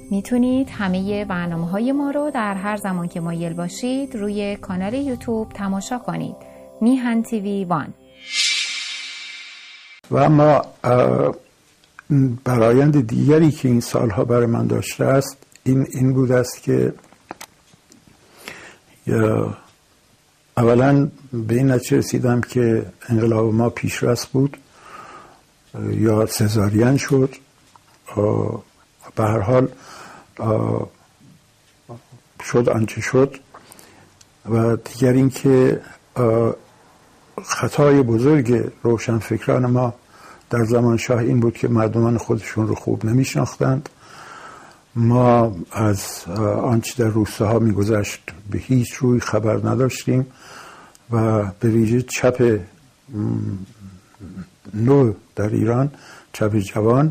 میتونید همه برنامه‌های ما رو در هر زمان که مایل باشید روی کانال یوتیوب تماشا کنید. میهن تیوی 1. و اما برآیند دیگری که این سالها برای من داشته است این بود است که اولا به این نتیجه رسیدم که انقلاب ما پیشرفت بود یا سزارین شد. به هر حال شد آنچه شد. و دیگر این که خطای بزرگ روشنفکران ما در زمان شاه این بود که مردمان خودشون رو خوب نمیشناختند. ما از آنچه در روستاها میگذشت به هیچ روی خبر نداشتیم و به ویژه چپ نو در ایران، چپ جوان،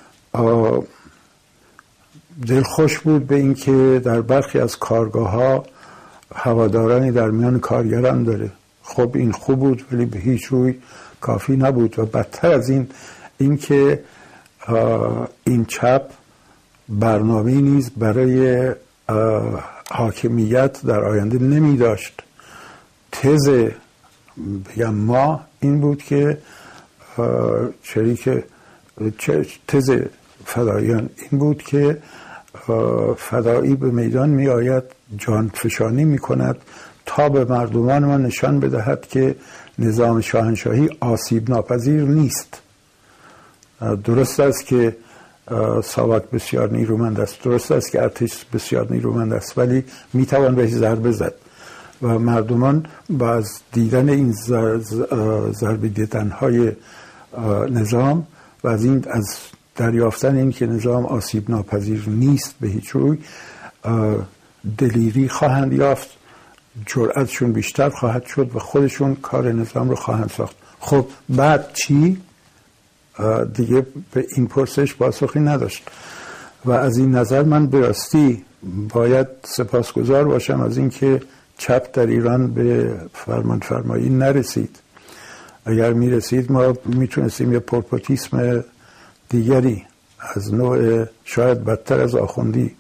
دلخوش بود به این که در برخی از کارگاه‌ها هوادارانی در میان کارگران داره. خب این خوب بود ولی به هیچ روی کافی نبود و بدتر از این که این چپ برنامه نیز برای حاکمیت در آینده نمی داشت. تز ما این بود که تز فداییان این بود که فدایی به میدان می آید، جان فشانی می کند تا به مردمان ما نشان بدهد که نظام شاهنشاهی آسیب ناپذیر نیست. درست است که ساواک بسیار نیرومند است، درست است که ارتش بسیار نیرومند است، ولی می توان بهش ضربه زد و مردمان با از دیدن این ضربه دیدن‌های نظام و از دریافتن این که نظام آسیب ناپذیر نیست به هیچ روی دلیری خواهند یافت، جرأتشون بیشتر خواهد شد و خودشون کار نظام رو خواهند ساخت. خب بعد چی؟ دیگه به این پرسش پاسخی نداشت و از این نظر من به راستی باید سپاسگزار باشم از این که چپ در ایران به فرمانفرمایی نرسید. اگر میرسید ما میتونستیم یه پرپوتیسم دیگری از نوع شاید بدتر از آخوندی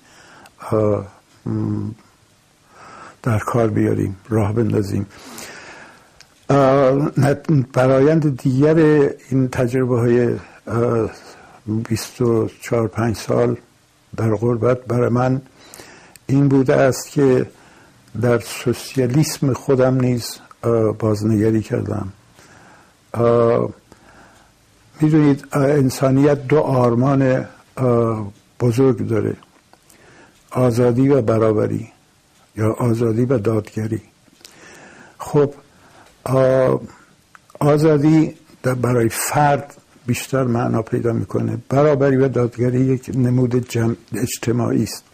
در کار بیاریم، راه بندازیم. برآیند دیگر این تجربه های 24-5 سال در غربت برای من این بوده است که در سوسیالیسم خودم نیز بازنگری کردم. میدونید انسانیت 2 آرمان بزرگ داره: آزادی و برابری یا آزادی و دادگری. خب آزادی برای فرد بیشتر معنا پیدا میکنه، برابری و دادگری یک نمود اجتماعی است.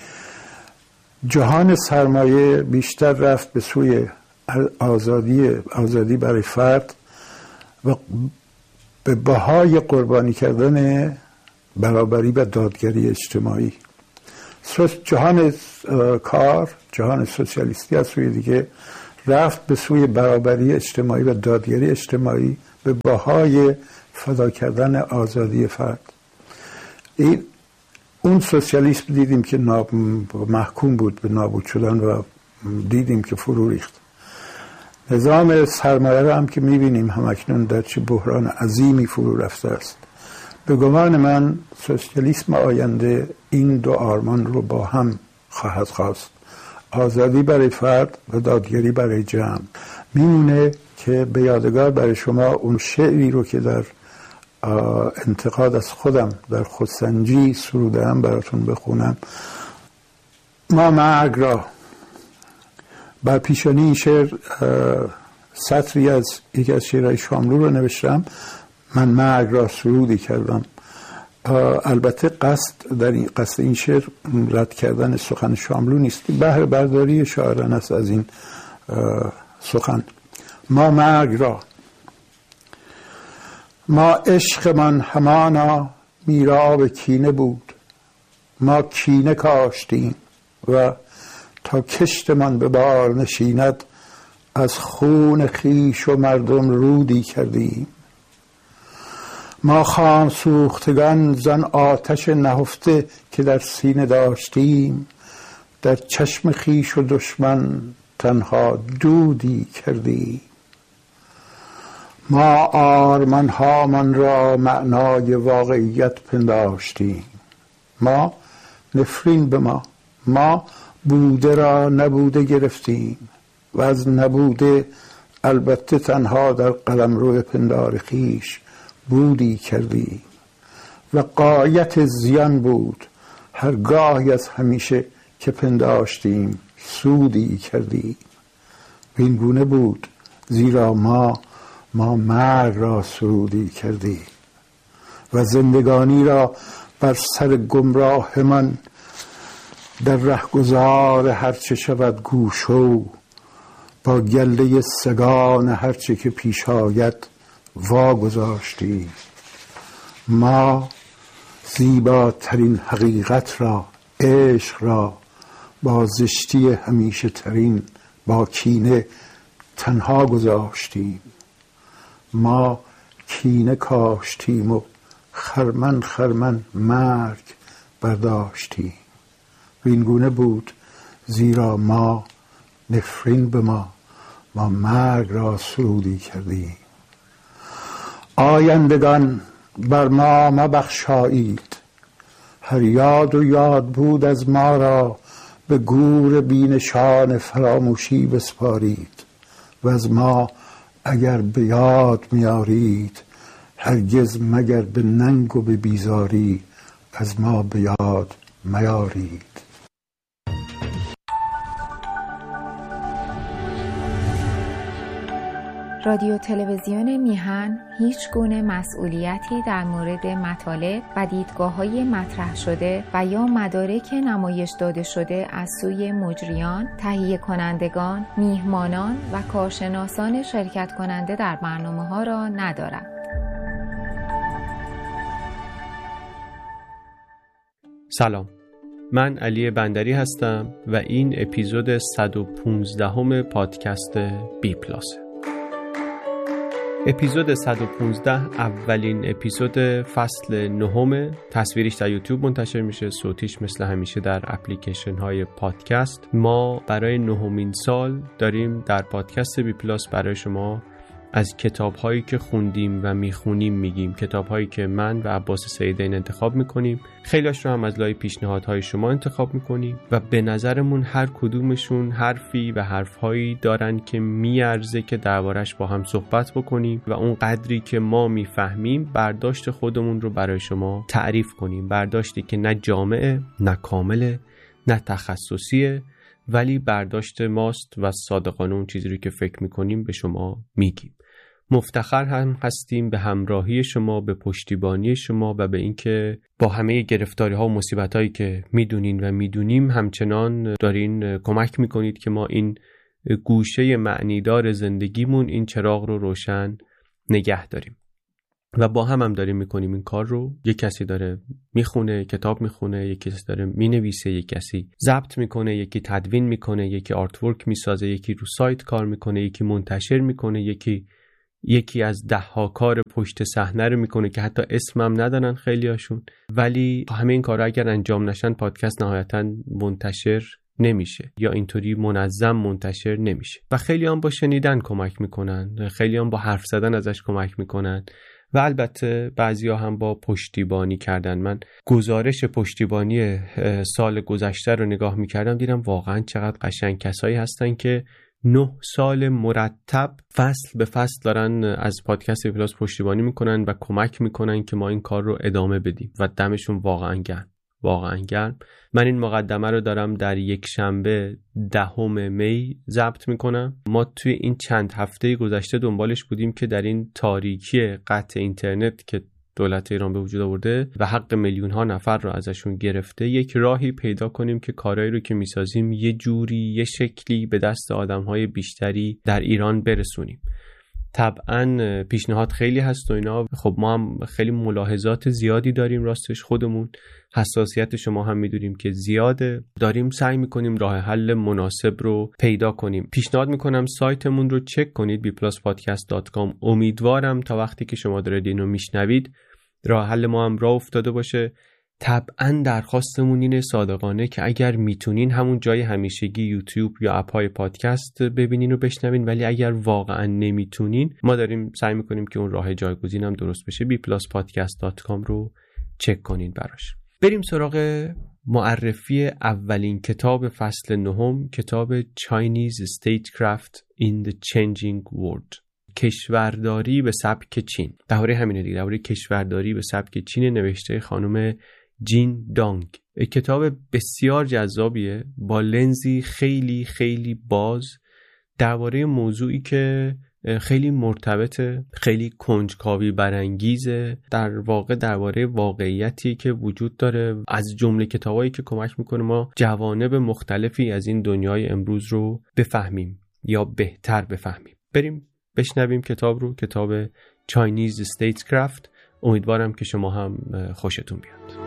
جهان سرمایه بیشتر رفت به سوی آزادی برای فرد و به بهای قربانی کردن برابری و دادگری اجتماعی. جهان کار، جهان سوسیالیستی از سوی دیگه رفت به سوی برابری اجتماعی و دادگری اجتماعی به بهای فدا کردن آزادی فرد. اون سوسیالیسم دیدیم که محکوم بود به نابود شدن و دیدیم که فرو ریخت. نظام سرمایه را هم که میبینیم همکنون در چه بحران عظیمی فرو رفته است. به گمان من سوسیالیسم آینده این 2 آرمان رو با هم خواهد خواست: آزادی برای فرد و دادگری برای جمع. میمونه که به یادگار برای شما اون شعری رو که در انتقاد از خودم در خودسنجی سرودم براتون بخونم. ما مرگ را، بر پیشانی این شعر سطری از یکی از شعرهای شاملو رو نوشتم. من مرگ را سرودی کردم. البته قصد این شعر رد کردن سخن شاملو نیست، بهره برداری شاعران است از این سخن. ما مرگ را، ما عشقمان همانا میراب کینه بود، ما کینه کاشتیم و تا کشتمان به بار نشیند از خون خیش و مردم رودی کردیم. ما خام سوختگان زن آتش نهفته که در سینه داشتیم، در چشم خویش و دشمن تنها دودی کردیم. ما آرمانهامان را معنای واقعیت پنداشتیم. ما نفرین به ما بوده را نبوده گرفتیم و از نبوده البته تنها در قلمرو پندار خویش بودی کردیم و غایت زیان بود هرگاهی از همیشه که پنداشتیم سودی کردیم. این گونه بود زیرا ما مرگ را سرودی کردیم و زندگانی را بر سر گمراه من در رهگذار هرچه شود گوشو، با گله سگان هرچه که پیش آید واگذاشتیم. ما زیباترین حقیقت را، عشق را، با زشتی همیشه ترین، با کینه تنها گذاشتیم. ما کینه کاشتیم و خرمن مرگ برداشتیم. این گونه بود زیرا ما نفرین به ما مرگ را سرودی کردیم. آیندگان بر ما مبخشایید، هر یاد و یاد بود از ما را به گور بینشان فراموشی بسپارید و از ما اگر به یاد میارید هرگز مگر به ننگ و به بیزاری از ما به یاد میارید. رادیو تلویزیون میهن هیچ گونه مسئولیتی در مورد مطالب و دیدگاه‌های مطرح شده و یا مدارک نمایش داده شده از سوی مجریان، تهیه کنندگان، میهمانان و کارشناسان شرکت کننده در برنامه‌ها را ندارد. سلام، من علی بندری هستم و این اپیزود 115 پادکست بی پلاس. اپیزود 115 اولین اپیزود فصل 9، تصویریش در یوتیوب منتشر میشه، صوتیش مثل همیشه در اپلیکیشن های پادکست. ما برای 9مین سال داریم در پادکست بی پلاس برای شما از کتاب هایی که خوندیم و میخونیم میگیم، کتاب هایی که من و عباس سیدین انتخاب میکنیم، خیلیش رو هم از لای پیشنهادهای شما انتخاب میکنیم و به نظرمون هر کدومشون حرفی و حرفهایی دارن که میارزه که دربارش با هم صحبت بکنیم و اون قدری که ما میفهمیم برداشت خودمون رو برای شما تعریف کنیم، برداشتی که نه جامعه، نه کامله، نه تخصصیه، ولی برداشت ماست و صادقانه اون چیزی رو که فکر میکنیم به شما میگیم. مفتخر هم هستیم به همراهی شما، به پشتیبانی شما و به اینکه با همه گرفتاری ها و مصیبت هایی که میدونین و میدونیم همچنان دارین کمک میکنید که ما این گوشه معنیدار زندگیمون، این چراغ رو روشن نگه داریم و با هم داریم میکنیم این کار رو. یک کسی داره میخونه، کتاب میخونه، یک کسی داره مینویسه، یک کسی ضبط میکنه، یکی تدوین میکنه، یکی آرت ورک میسازه، یکی رو سایت کار میکنه، یکی منتشر میکنه، یکی از 10 کار پشت صحنه رو میکنه که حتی اسمم ندارن خیلیاشون. ولی همه این کارا اگر انجام نشن پادکست نهایتاً منتشر نمیشه یا اینطوری منظم منتشر نمیشه. و خیلی هم با شنیدن کمک میکنن، خیلی هم با حرف زدن ازش کمک میکنن و البته بعضیا هم با پشتیبانی کردن. من گزارش پشتیبانی سال گذشته رو نگاه میکردم، دیدم واقعا چقدر قشنگ کسایی هستن که 9 سال مرتب فصل به فصل دارن از پادکست بی پلاس پشتیبانی میکنن و کمک میکنن که ما این کار رو ادامه بدیم و دمشون واقعا گرم. من این مقدمه رو دارم در یک شنبه 10 می ضبط میکنم. ما توی این چند هفته گذشته دنبالش بودیم که در این تاریکی قطع اینترنت که دولت ایران به وجود آورده و حق میلیون ها نفر رو ازشون گرفته، یک راهی پیدا کنیم که کارهایی رو که میسازیم یه جوری، یه شکلی به دست آدم‌های بیشتری در ایران برسونیم. طبعا پیشنهاد خیلی هست و اینا، خب ما هم خیلی ملاحظات زیادی داریم راستش، خودمون حساسیت شما هم میدونیم که زیاده، داریم سعی میکنیم راه حل مناسب رو پیدا کنیم. پیشنهاد میکنم سایتمون رو چک کنید bpluspodcast.com. امیدوارم تا وقتی که شما دارید اینو میشنوید راه حل ما هم راه افتاده باشه. طبعا درخواستمون اینه صادقانه که اگر میتونین همون جای همیشگی یوتیوب یا اپ‌های پادکست ببینین و بشنوین، ولی اگر واقعا نمیتونین ما داریم سعی میکنیم که اون راه جایگزین هم درست بشه. bpluspodcast.com رو چک کنین براش. بریم سراغ معرفی اولین کتاب فصل 9، کتاب Chinese Statecraft in the Changing World. کشورداری به سبک چین. درباره همینه دیگه، درباره کشورداری به سبک چین، نوشته خانم جین دانگ. کتاب بسیار جذابیه با لنزی خیلی خیلی باز درباره موضوعی که خیلی مرتبطه، خیلی کنجکاوی برانگیزه، در واقع درباره واقعیتی که وجود داره، از جمله کتابایی که کمک میکنه ما جوانب مختلفی از این دنیای امروز رو بفهمیم یا بهتر بفهمیم. بریم بشنویم کتاب رو، کتاب Chinese Statecraft. امیدوارم که شما هم خوشتون بیاد.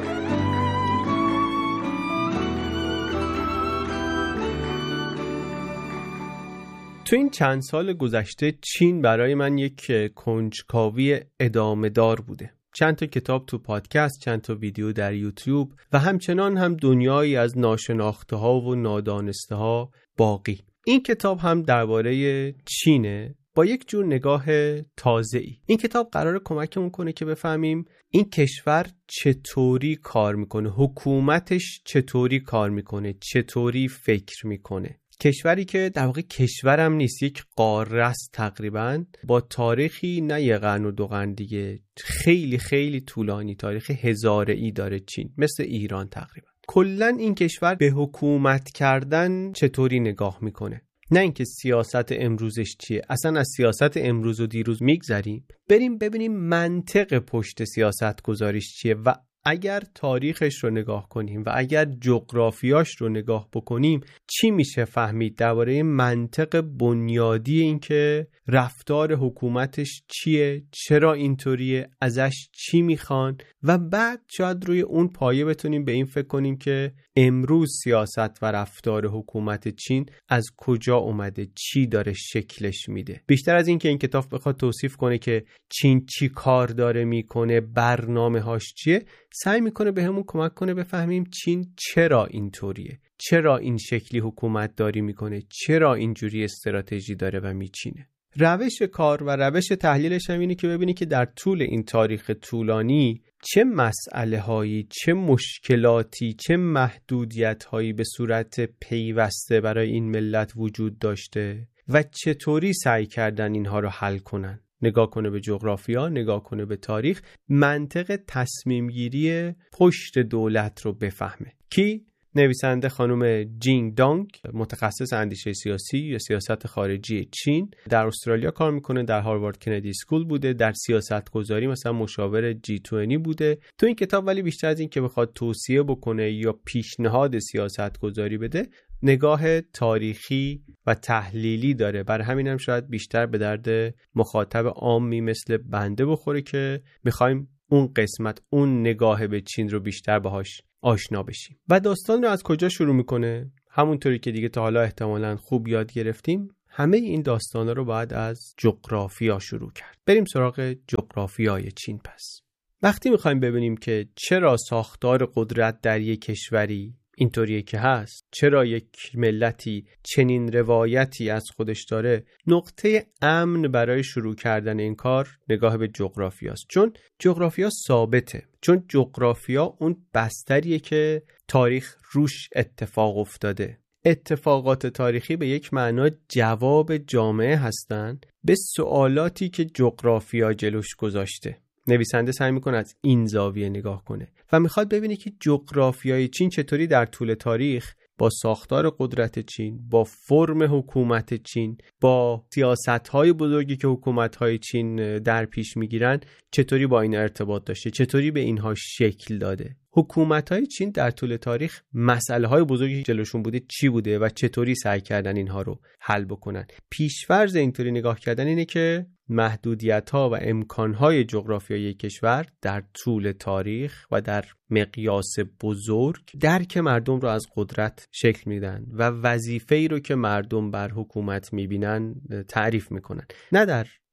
تو این چند سال گذشته چین برای من یک کنجکاوی ادامه دار بوده. چند تا کتاب تو پادکست، چند تا ویدیو در یوتیوب و همچنان هم دنیایی از ناشناخته ها و نادانسته ها باقی. این کتاب هم درباره چینه با یک جور نگاه تازه‌ای. این کتاب قراره کمکمون کنه که بفهمیم این کشور چطوری کار میکنه، حکومتش چطوری کار میکنه، چطوری فکر میکنه. کشوری که در واقع کشورم نیست، یک قاره است تقریباً، با تاریخی نه یه قرن و دو قرن دیگه، خیلی خیلی طولانی، تاریخ هزاره‌ای داره چین، مثل ایران تقریباً. کلاً این کشور به حکومت کردن چطوری نگاه میکنه، نه اینکه سیاست امروزش چیه. اصلا از سیاست امروز و دیروز میگذریم، بریم ببینیم منطق پشت سیاست گذاریش چیه و اگر تاریخش رو نگاه کنیم و اگر جغرافیاش رو نگاه بکنیم چی میشه فهمید درباره منطق بنیادی این که رفتار حکومتش چیه، چرا اینطوریه، ازش چی میخوان و بعد شاید روی اون پایه بتونیم به این فکر کنیم که امروز سیاست و رفتار حکومت چین از کجا اومده، چی داره شکلش میده. بیشتر از این که این کتاب بخواد توصیف کنه که چین چی کار داره میکنه، برنامه هاش چیه، سعی میکنه به همون کمک کنه بفهمیم چین چرا اینطوریه، چرا این شکلی حکومت داری میکنه، چرا اینجوری استراتژی داره و میچینه. روش کار و روش تحلیلش هم اینه که ببینی که در طول این تاریخ طولانی چه مسئله هایی، چه مشکلاتی، چه محدودیت هایی به صورت پیوسته برای این ملت وجود داشته و چطوری سعی کردن اینها رو حل کنن. نگاه کنه به جغرافیا، نگاه کنه به تاریخ، منطق تصمیم گیری پشت دولت رو بفهمه. کی؟ نویسنده خانم جین دانگ، متخصص اندیشه سیاسی یا سیاست خارجی چین، در استرالیا کار میکنه، در هاروارد کندی اسکول بوده، در سیاست گذاری مثلا مشاور G20 بوده. تو این کتاب ولی بیشتر از این که بخواد توصیه بکنه یا پیشنهاد سیاست گذاری بده، نگاه تاریخی و تحلیلی داره. برای همین هم شاید بیشتر به درد مخاطب عامی مثل بنده بخوره که میخوایم اون قسمت، اون نگاه به چین رو بیشتر باهاش آشنا بشیم. و داستان رو از کجا شروع میکنه؟ همونطوری که دیگه تا حالا احتمالاً خوب یاد گرفتیم، همه این داستانا رو باید از جغرافیا شروع کرد. بریم سراغ جغرافیای چین. پس وقتی میخوایم ببینیم که چرا ساختار قدرت در یک کشوری اینطوریه که هست، چرا یک ملتی چنین روایتی از خودش داره، نقطه امن برای شروع کردن این کار نگاه به جغرافیاست. چون جغرافیا ثابته، چون جغرافیا اون بستریه که تاریخ روش اتفاق افتاده. اتفاقات تاریخی به یک معنا جواب جامعه هستن به سوالاتی که جغرافیا جلوش گذاشته. نویسنده سعی میکنه از این زاویه نگاه کنه و میخواد ببینه که جغرافیای چین چطوری در طول تاریخ با ساختار قدرت چین، با فرم حکومت چین، با سیاست‌های بزرگی که حکومت‌های چین در پیش میگیرن چطوری با این ارتباط داشته، چطوری به اینها شکل داده. حکومت‌های چین در طول تاریخ مسئله‌های بزرگی که جلوشون بوده چی بوده و چطوری سعی کردن اینها رو حل بکنن. پیش‌فرض اینطوری نگاه کردن اینه که محدودیت‌ها و امکان‌های جغرافیایی کشور در طول تاریخ و در مقیاس بزرگ درک مردم رو از قدرت شکل میدن و وظیفه‌ای رو که مردم بر حکومت میبینن تعریف میکنن. نه در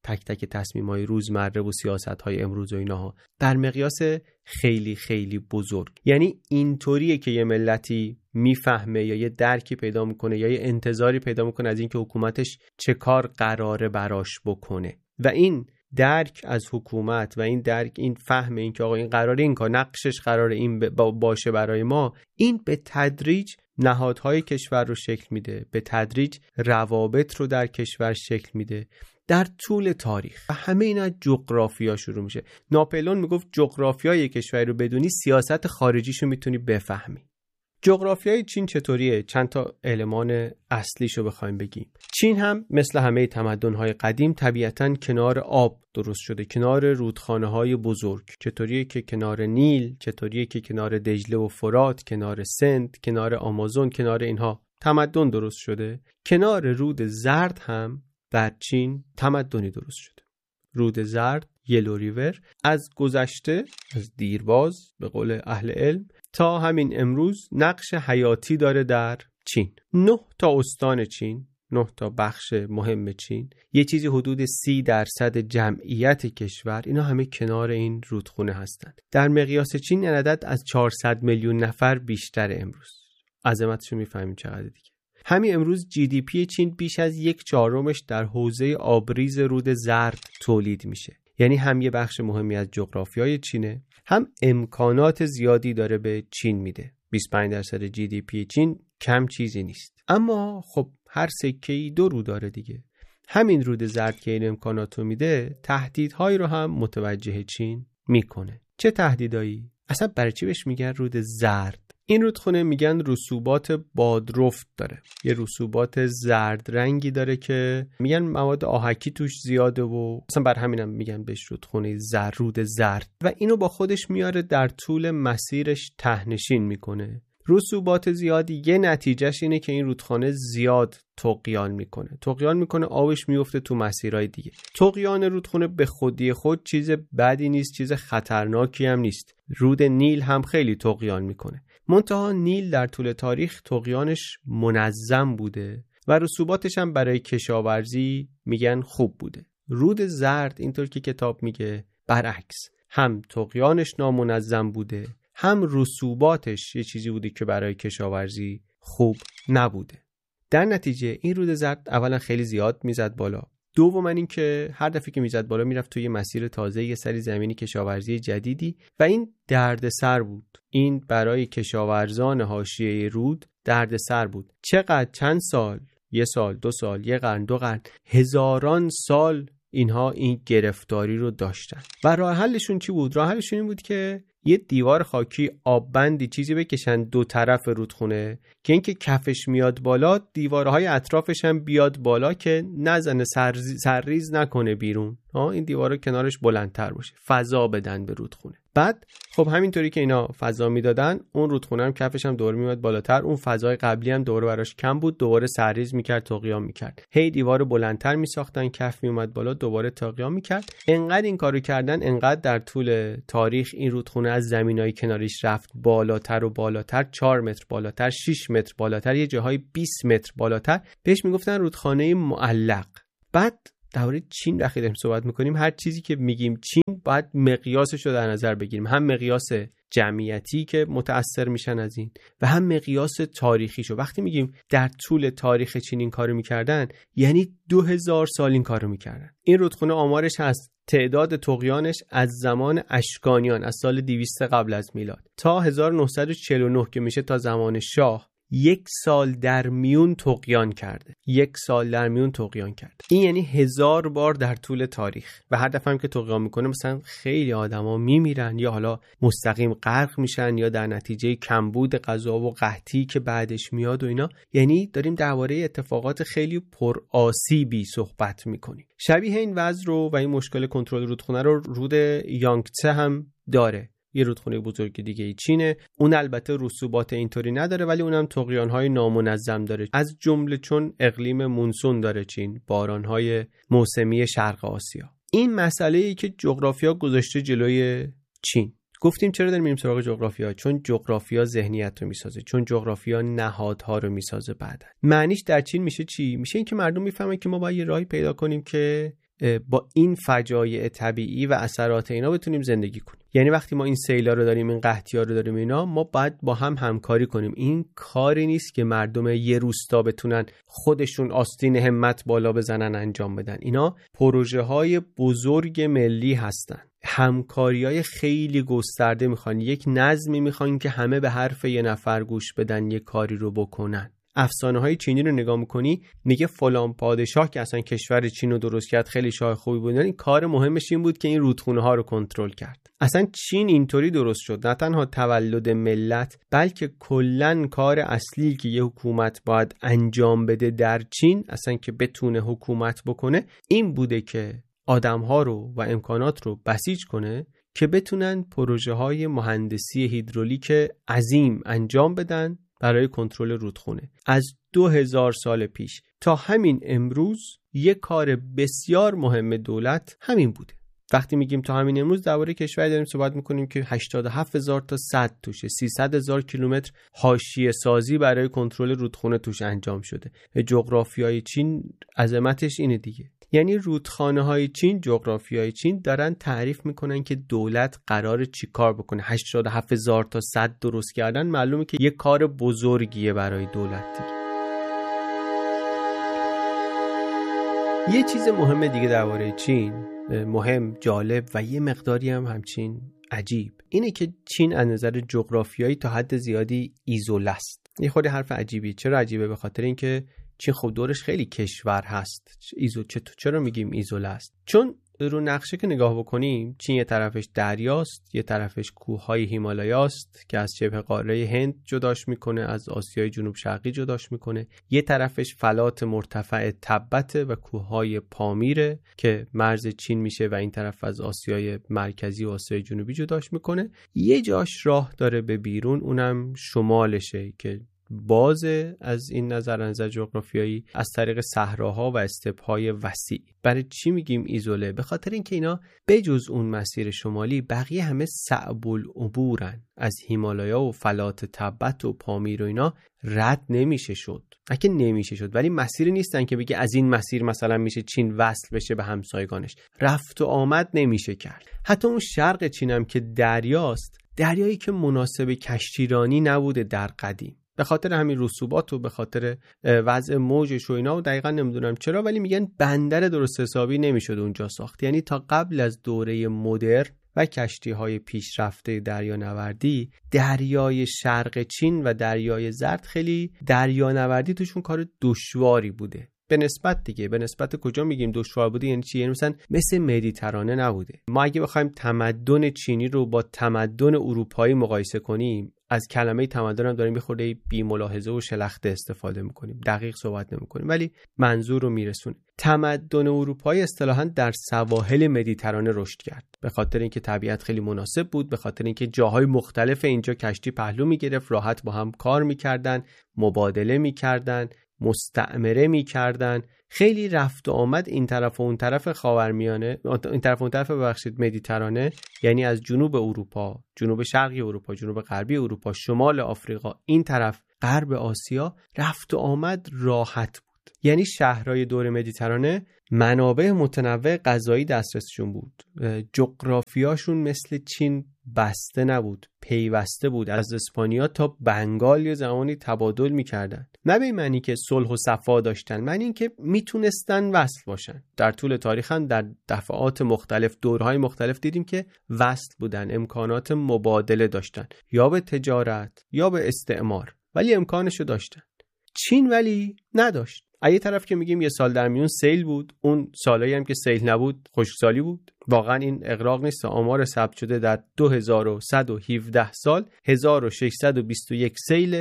تک تک تصمیم‌های روزمره و سیاست‌های امروز و اینها، در مقیاس خیلی خیلی بزرگ. یعنی اینطوریه که یه ملتی میفهمه یا یه درکی پیدا میکنه یا یه انتظاری پیدا میکنه از اینکه حکومتش چه کار قراره براش بکنه و این درک از حکومت و این درک، این فهم این که آقا این قراره این کار، نقشش قراره این باشه برای ما، این به تدریج نهادهای کشور رو شکل میده، به تدریج روابط رو در کشور شکل میده در طول تاریخ. و همه اینا از جغرافیا شروع میشه. ناپلئون میگفت جغرافیای کشوری رو بدونی سیاست خارجیشو میتونی بفهمی. جغرافیای چین چطوریه؟ چند تا المان اصلیشو بخوایم بگیم. چین هم مثل همه تمدن‌های قدیم طبیعتاً کنار آب درست شده، کنار رودخانه‌های بزرگ. چطوریه که کنار نیل، چطوریه که کنار دجله و فرات، کنار سند، کنار آمازون، کنار اینها تمدن درست شده. کنار رود زرد هم در چین تمدنی درست شده. رود زرد، یلو ریور، از گذشته، از دیرباز به قول اهل علم تا همین امروز نقش حیاتی داره در چین. 9 تا استان چین، 9 تا بخش مهم چین، یه چیزی حدود 30% جمعیت کشور، اینا همه کنار این رودخونه هستند. در مقیاس چین این عدد از 400 میلیون نفر بیشتر امروز. عظمتشو میفهمیم چقدر دیگه. همین امروز GDP چین بیش از 1/4 در حوزه آبریز رود زرد تولید میشه. یعنی هم یه بخش مهمی از جغرافیای چینه، هم امکانات زیادی داره به چین میده. 25% GDP چین کم چیزی نیست. اما خب هر سکه‌ای 2 رو داره دیگه. همین رود زرد که این امکاناتو میده، تهدیدهایی رو هم متوجه چین میکنه. چه تهدیدایی؟ اصلا برای چی بهش میگن رود زرد؟ این رودخونه میگن رسوبات بادرفت داره. یه رسوبات زرد رنگی داره که میگن مواد آهکی توش زیاده و اصلا بر همینم میگن بهش رودخونه رود زرد. و اینو با خودش میاره در طول مسیرش تهنشین میکنه. رسوبات زیادی یه نتیجهش اینه که این رودخانه زیاد طغیان میکنه، آبش میفته تو مسیرهای دیگه. طغیان رودخونه به خودی خود چیز بدی نیست، چیز خطرناکی هم نیست. رود نیل هم خیلی طغیان میکنه. منتها نیل در طول تاریخ طغیانش منظم بوده و رسوباتش هم برای کشاورزی میگن خوب بوده. رود زرد اینطور که کتاب میگه برعکس، هم طغیانش نامنظم بوده، هم رسوباتش یه چیزی بوده که برای کشاورزی خوب نبوده. در نتیجه این رود زرد اولا خیلی زیاد میزد بالا، دوما این که هر دفعه که میزد بالا میرفت توی مسیر تازه، یه سری زمینی کشاورزی جدیدی و این دردسر بود. این برای کشاورزان حاشیه رود دردسر بود. چقدر؟ چند سال، 1 سال، 2 سال، 1 قرن، 2 قرن، هزاران سال اینها این گرفتاری رو داشتن. و راه حلشون چی بود؟ راه حلشون این بود که یه دیوار خاکی آببندی چیزی بکشن 2 طرف رودخونه که اینکه کفش میاد بالا، دیوارهای اطرافش هم بیاد بالا که نزنه، سرریز نکنه بیرون. این دیوارها کنارش بلندتر باشه، فضا بدن به رودخونه. بعد خب همینطوری که اینا فضا میدادن، اون رودخونه هم کفش هم دوباره میاد بالاتر، اون فضای قبلی هم دوباره براش کم بود، دوباره سرریز میکرد، طغیان میکرد. هی دیوار بلندتر میساختن، کف میومد بالا، دوباره طغیان میکرد. انقدر این کارو کردن، انقدر در طول تاریخ این رودخونه از زمینای کناریش رفت بالاتر و بالاتر، 4 متر بالاتر، 6 متر بالاتر، یه جاهای 20 متر بالاتر. بهش میگفتن رودخانه معلق. بعد درباره چین وقتی داریم صحبت میکنیم، هر چیزی که میگیم چین باید مقیاسش رو در نظر بگیریم. هم مقیاس جمعیتی که متأثر میشن از این و هم مقیاس تاریخیشو. وقتی میگیم در طول تاریخ چین این کارو میکردن، یعنی 2000 سال این کارو میکردن. این رودخونه آمارش هست، تعداد طغیانش از زمان اشکانیان، از سال 200 قبل از میلاد تا 1949 که میشه تا زمان شاه، 1 سال در میون طغیان کرده. 1 سال در میون طغیان کرده. این یعنی 1000 بار در طول تاریخ. و هر دفعه هم که طغیان میکنه مثلا خیلی آدما میمیرن، یا حالا مستقیم غرق میشن، یا در نتیجه کمبود غذا و قحطی که بعدش میاد و اینا. یعنی داریم درباره اتفاقات خیلی پرآسیبی صحبت میکنیم. شبیه این وضع رو و این مشکل کنترل رودخونه رو رود یانگتسه هم داره. یه رودخونه بزرگ دیگه چینه. اون البته رسوبات اینطوری نداره، ولی اونم طغیان‌های نامنظم داره، از جمله چون اقلیم مونسون داره چین، باران‌های موسمی شرق آسیا. این مسئله‌ای که جغرافیا گذاشته جلوی چین. گفتیم چرا داریم میریم سراغ جغرافیا؟ چون جغرافیا ذهنیت رو میسازه، چون جغرافیا نهادها رو میسازه. بعداً معنیش در چین میشه چی؟ میشه این که مردم میفهمن که ما باید یه راهی پیدا کنیم که با این فجایع طبیعی و اثرات اینا بتونیم زندگی کنیم. یعنی وقتی ما این سیلا رو داریم، این قحطی‌ها رو داریم، اینا ما باید با هم همکاری کنیم. این کاری نیست که مردم یه روستا بتونن خودشون آستین همت بالا بزنن انجام بدن. اینا پروژه‌های بزرگ ملی هستن. همکاری‌های خیلی گسترده میخوان، یک نظمی میخوان که همه به حرف یه نفر گوش بدن، یه کاری رو بکنن. افسانه‌های چینی رو نگاه می‌کنی، میگه فلان پادشاه که اصلا کشور چین رو درست کرد، خیلی شاه خوبی بود، این کار مهمش این بود که این رودخونه‌ها رو کنترل کرد. اصلا چین اینطوری درست شد، نه تنها تولد ملت، بلکه کلاً کار اصلی که یه حکومت باید انجام بده در چین، اصلا که بتونه حکومت بکنه، این بوده که آدم‌ها رو و امکانات رو بسیج کنه که بتونن پروژه‌های مهندسی هیدرولیک عظیم انجام بدن برای کنترل رودخونه. از 2000 سال پیش تا همین امروز یک کار بسیار مهم دولت همین بوده. وقتی میگیم تا همین امروز، درباره کشوری داریم صحبت میکنیم که 87,000 تا سد توشه، 300,000 کیلومتر حاشیه سازی برای کنترل رودخونه توش انجام شده. جغرافیای چین عظمتش اینه دیگه. یعنی رودخانه‌های چین، جغرافیای چین دارن تعریف میکنن که دولت قراره چی کار بکنه. 87,000 تا سد درست کردن معلومه که یک کار بزرگیه برای دولت دیگه. یه چیز مهم دیگه درباره چین، مهم، جالب و یه مقداری هم همچین عجیب، اینه که چین از نظر جغرافیایی تا حد زیادی ایزوله است. یه خود حرف عجیبی. چرا عجیبه؟ به خاطر اینکه چین خب دورش خیلی کشور هست. چرا میگیم ایزوله است؟ چون رو نقشه که نگاه بکنیم، چین یه طرفش دریاست، یه طرفش کوههای هیمالایاست که از شبه قاره هند جداش میکنه، از آسیای جنوب شرقی جداش میکنه، یه طرفش فلات مرتفع تبته و کوههای پامیره که مرز چین میشه و این طرف از آسیای مرکزی و آسیای جنوبی جداش میکنه. یه جاش راه داره به بیرون، اونم شمالشه که بازه از این نظر جغرافیایی، از طریق صحراها و استپ‌های وسیع. برای چی میگیم ایزوله؟ به خاطر اینکه اینا بجز اون مسیر شمالی بقیه همه صعب العبورن. از هیمالایا و فلات تبت و پامیر و اینا رد نمیشه شد. اگه نمیشه شد، ولی مسیری نیستن که بگه از این مسیر مثلا میشه چین وصل بشه به همسایگانش. رفت و آمد نمیشه کرد. حتی اون شرق چین هم که دریاست، دریایی که مناسب کشتیرانی نبوده در قدیم، به خاطر همین رسوبات و به خاطر وضع موجش و اینا، و دقیقا نمیدونم چرا، ولی میگن بندر درست حسابی نمیشد اونجا ساخت. یعنی تا قبل از دوره مدرن و کشتی‌های پیشرفته دریانوردی، دریای شرق چین و دریای زرد خیلی دریانوردی توشون کار دشواری بوده. به نسبت کجا میگیم دشوار بوده؟ یعنی چی؟ یعنی مثل مدیترانه نبوده. ما اگه بخوایم تمدن چینی رو با تمدن اروپایی مقایسه کنیم، از کلمه تمدن هم داریم بخورده بی ملاحظه و شلخته استفاده میکنیم، دقیق صحبت نمیکنیم، ولی منظور رو میرسونیم. تمدن اروپایی اصطلاحاً در سواحل مدیترانه رشد کرد، به خاطر اینکه طبیعت خیلی مناسب بود، به خاطر اینکه جاهای مختلف اینجا کشتی پهلو میگرفت، راحت با هم کار میکردن، مبادله میکردن، مستعمره میکردن، خیلی رفت و آمد این طرف و اون طرف خاورمیانه، این طرف و اون طرف مدیترانه، یعنی از جنوب اروپا، جنوب شرقی اروپا، جنوب غربی اروپا، شمال آفریقا، این طرف غرب آسیا، رفت و آمد راحت بود. یعنی شهرهای دور مدیترانه منابع متنوع غذایی دسترسشون بود. جغرافیاشون مثل چین بسته نبود، پیوسته بود. از اسپانیا تا بنگال یه زمانی تبادل میکردن. نه به معنی که صلح و صفا داشتن، معنی این که میتونستن وصل باشن. در طول تاریخ هم در دفعات مختلف، دورهای مختلف دیدیم که وصل بودن، امکانات مبادله داشتن، یا به تجارت یا به استعمار، ولی امکانشو داشتن. چین ولی نداشت. یه طرف که میگیم یه سال در میون سیل بود، اون سالایی هم که سیل نبود خشکسالی بود. واقعا این اغراق نیست. آمار ثبت شده در 2117 سال 1621 سیل،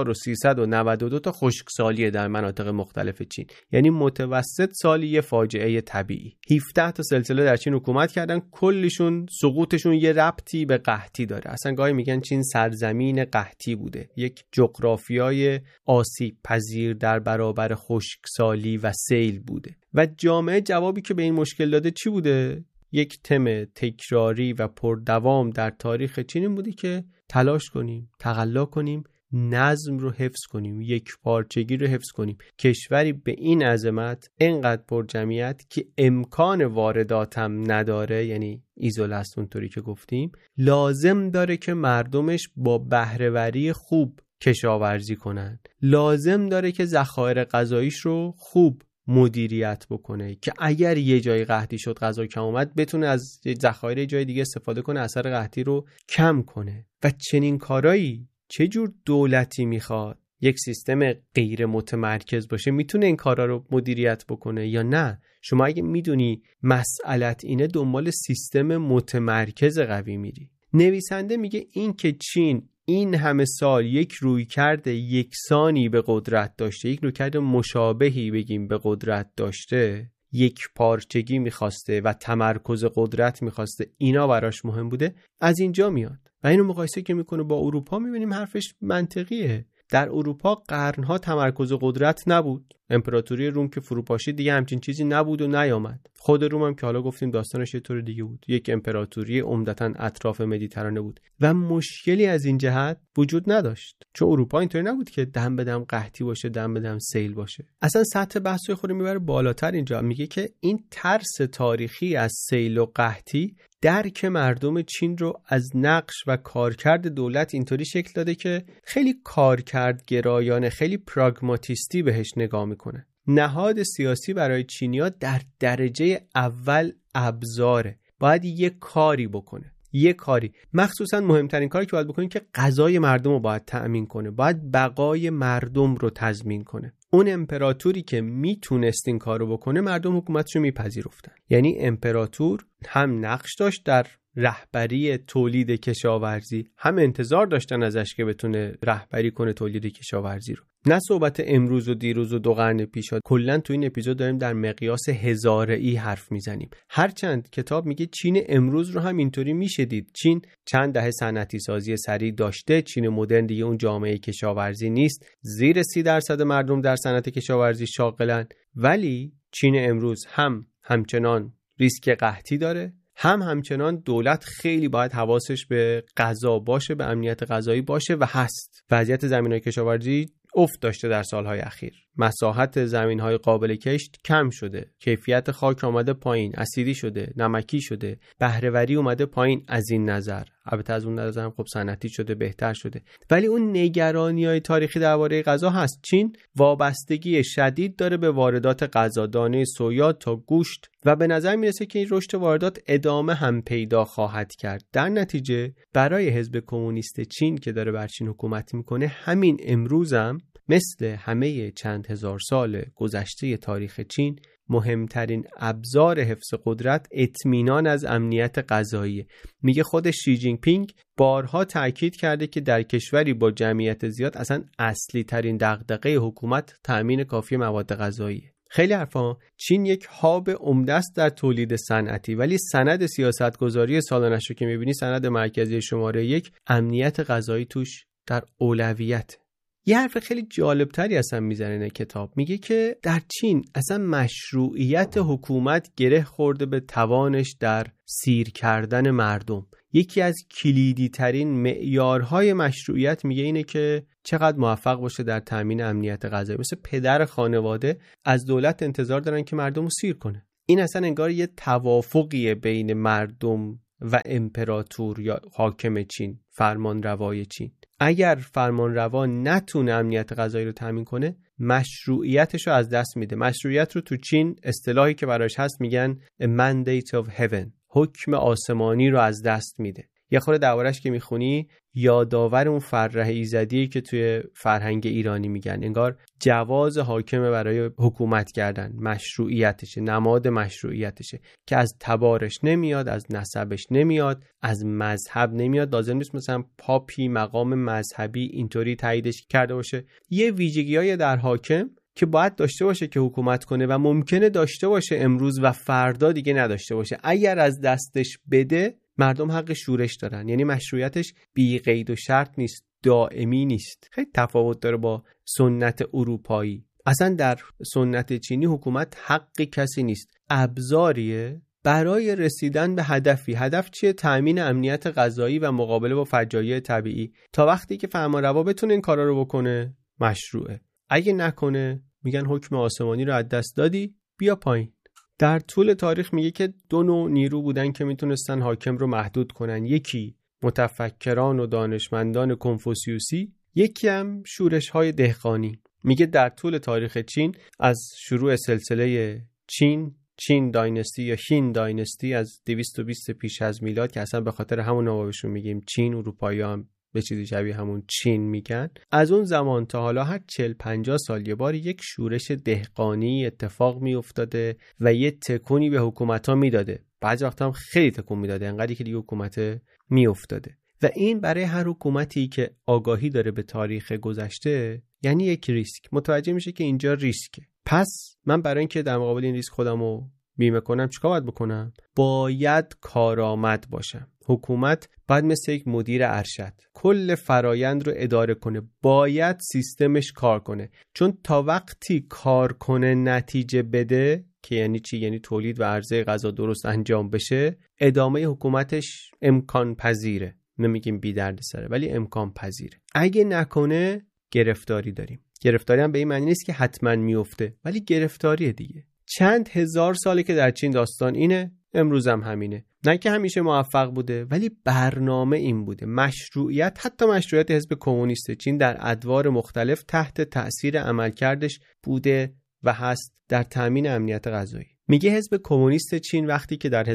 1392 تا خشکسالی در مناطق مختلف چین. یعنی متوسط سالی یه فاجعه طبیعی. 17 تا سلسله در چین حکومت کردن، کلشون سقوطشون یه ربطی به قحطی داره. اصلا گاهی میگن چین سرزمین قحطی بوده، یک جغرافیای آسیب پذیر در برابر خشکسالی و سیل بوده. و جامعه جوابی که به این مشکل داده چی بوده؟ یک تم تکراری و پردوام در تاریخ چین بودی که تلاش کنیم، تقلا کنیم، نظم رو حفظ کنیم، یک پارچگی رو حفظ کنیم. کشوری به این عظمت، اینقدر پر جمعیت که امکان واردات هم نداره، یعنی ایزوله است اونطوری که گفتیم، لازم داره که مردمش با بهره‌وری خوب کشاورزی کنن، لازم داره که ذخایر غذاییش رو خوب مدیریت بکنه که اگر یه جای قحطی شد، غذا کم اومد، بتونه از ذخایر جای دیگه استفاده کنه، اثر قحطی رو کم کنه. و چنین کارایی چه جور دولتی میخواد؟ یک سیستم غیر متمرکز باشه میتونه این کارا رو مدیریت بکنه یا نه؟ شما اگه میدونی مسئلت اینه، دنبال سیستم متمرکز قوی میری. نویسنده میگه این که چین این همه سال یک رویکرد یکسانی به قدرت داشته، یک رویکرد مشابهی بگیم به قدرت داشته، یک پارچگی میخواسته و تمرکز قدرت میخواسته، اینا براش مهم بوده، از اینجا میاد. و اینو مقایسه که میکنه با اروپا، میبینیم حرفش منطقیه. در اروپا قرنها تمرکز قدرت نبود، امپراتوری روم که فروپاشید دیگه همچین چیزی نبود و نیامد. خود روم هم که حالا گفتیم داستانش یه طور دیگه بود، یک امپراتوری عمدتاً اطراف مدیترانه بود و مشکلی از این جهت وجود نداشت، چون اروپا اینطوری نبود که دم به دم قحطی باشه، دم به دم سیل باشه. اصلا سطح بحث خود میبره بالاتر. اینجا میگه که این ترس تاریخی از سیل و قحطی درک مردم چین رو از نقش و کارکرد دولت اینطوری شکل داده که خیلی کارکردگرایانه، خیلی پراگماتیستی بهش نگاه میکنه. نهاد سیاسی برای چینی‌ها در درجه اول ابزاره، باید یه کاری بکنه، یه کاری، مخصوصا مهمترین کاری که باید بکنه که غذای مردم رو باید تأمین کنه، باید بقای مردم رو تضمین کنه. اون امپراتوری که میتونست این کارو بکنه، مردم حکومتش رو میپذیرفتن. یعنی امپراتور هم نقش داشت در رهبری تولید کشاورزی، هم انتظار داشتن ازش که بتونه رهبری کنه تولید کشاورزی رو. نه صحبت امروز و دیروز و 2 قرن پیش ها. کلا تو این اپیزود داریم در مقیاس هزاره‌ای حرف میزنیم. هرچند کتاب میگه چین امروز رو هم اینطوری میشه دید. چین چند دهه صنعتی سازی سریع داشته، چین مدرن دیگه اون جامعه کشاورزی نیست، زیر 30% مردم در صنعت کشاورزی شاغلن، ولی چین امروز همچنان ریسک قحطی داره، همچنان دولت خیلی باید حواسش به غذا باشه، به امنیت غذایی باشه و هست. وضعیت زمین‌های کشاورزی افت داشته در سالهای اخیر، مساحت زمین‌های قابل کشت کم شده، کیفیت خاک اومده پایین، اسیدی شده، نمکی شده، بهره‌وری اومده پایین. از این نظر، البته از اون نظر هم خب صنعتی شده، بهتر شده، ولی اون نگرانی‌های تاریخی درباره غذا هست. چین وابستگی شدید داره به واردات غذا، دانه سویا تا گوشت، و به نظر میرسه که این رشد واردات ادامه هم پیدا خواهد کرد. در نتیجه برای حزب کمونیست چین که داره بر چین حکومت میکنه، همین امروز هم مثل همه چند هزار سال گذشته تاریخ چین، مهمترین ابزار حفظ قدرت اطمینان از امنیت غذایی. میگه خود شی جین پینگ بارها تاکید کرده که در کشوری با جمعیت زیاد اصلا اصلی ترین دغدغه حکومت تامین کافی مواد غذاییه. خیلی حرفا. چین یک هاب عمده است در تولید صنعتی، ولی سند سیاستگذاری سالانش رو که میبینی، سند مرکزی شماره 1، امنیت غذایی توش در اولویت. یه حرف خیلی جالبتری اصلا میزنه این کتاب، میگه که در چین اصلا مشروعیت حکومت گره خورده به توانش در سیر کردن مردم. یکی از کلیدی ترین معیارهای مشروعیت میگه اینه که چقدر موفق باشه در تامین امنیت غذایی. مثل پدر خانواده از دولت انتظار دارن که مردم رو سیر کنه. این اصلا انگار یه توافقیه بین مردم و امپراتور یا حاکم چین، فرمانروای چین. اگر فرمانروا نتونه امنیت غذایی رو تامین کنه، مشروعیتش رو از دست میده. مشروعیت رو تو چین اصطلاحی که براش هست میگن a mandate of heaven، حکم آسمانی رو از دست میده. یه خورده دربارش که میخونی یادآور اون فرح ایزدی که توی فرهنگ ایرانی میگن، انگار جواز حاکمه برای حکومت کردن، مشروعیتشه، نماد مشروعیتشه که از تبارش نمیاد، از نسبش نمیاد، از مذهب نمیاد. لازم نیست مثلا پاپی مقام مذهبی اینطوری تاییدش کرده باشه. یه ویژگی‌های در حاکم که باید داشته باشه که حکومت کنه و ممکنه داشته باشه امروز و فردا دیگه نداشته باشه. اگر از دستش بده، مردم حق شورش دارن. یعنی مشروعیتش بی قید و شرط نیست، دائمی نیست. خیلی تفاوت داره با سنت اروپایی. اصلا در سنت چینی حکومت حق کسی نیست، ابزاریه برای رسیدن به هدفی. هدف چیه؟ تأمین امنیت غذایی و مقابله با فجایع طبیعی. تا وقتی که فرمانروا بتونه این کارا رو بکنه مشروعه. اگه نکنه میگن حکم آسمانی رو از دست دادی، بیا پایین. در طول تاریخ میگه که دو نوع نیرو بودن که میتونستن حاکم رو محدود کنن. یکی متفکران و دانشمندان کنفوسیوسی، یکی هم شورش‌های دهقانی. میگه در طول تاریخ چین از شروع سلسله چین دایناستی یا شین دایناستی از 220 پیش از میلاد که اصلا به خاطر همون نامشون میگیم چین، اروپایی‌ها هم به چیزی شبیه همون چین میگن. از اون زمان تا حالا هر 40-50 سال یه بار یک شورش دهقانی اتفاق میافتاده و یه تکونی به حکومت‌ها میداده. بعضی وقتا هم خیلی تکون میداده، انقدری که دیگه حکومت میافتاده. و این برای هر حکومتی که آگاهی داره به تاریخ گذشته یعنی یک ریسک. متوجه میشه که اینجا ریسکه. پس من برای اینکه در مقابل این ریسک خودمو بیمه کنم چیکار باید بکنم؟ باید کارآمد باشم. حکومت باید مثل یک مدیر ارشد کل فرایند رو اداره کنه. باید سیستمش کار کنه، چون تا وقتی کار کنه نتیجه بده، که یعنی چی؟ یعنی تولید و عرضه غذا درست انجام بشه، ادامه حکومتش امکان پذیره. نمیگیم بی درد سره، ولی امکان پذیره. اگه نکنه گرفتاری داریم. گرفتاری هم به این معنی نیست که حتما میفته، ولی گرفتاریه دیگه. چند هزار ساله که در چین داستان اینه، امروز هم همینه. نه که همیشه موفق بوده، ولی برنامه این بوده. مشروعیت، حتی مشروعیت حزب کمونیست چین در ادوار مختلف تحت تأثیر عملکردش بوده و هست در تامین امنیت غذایی. میگه حزب کمونیست چین وقتی که در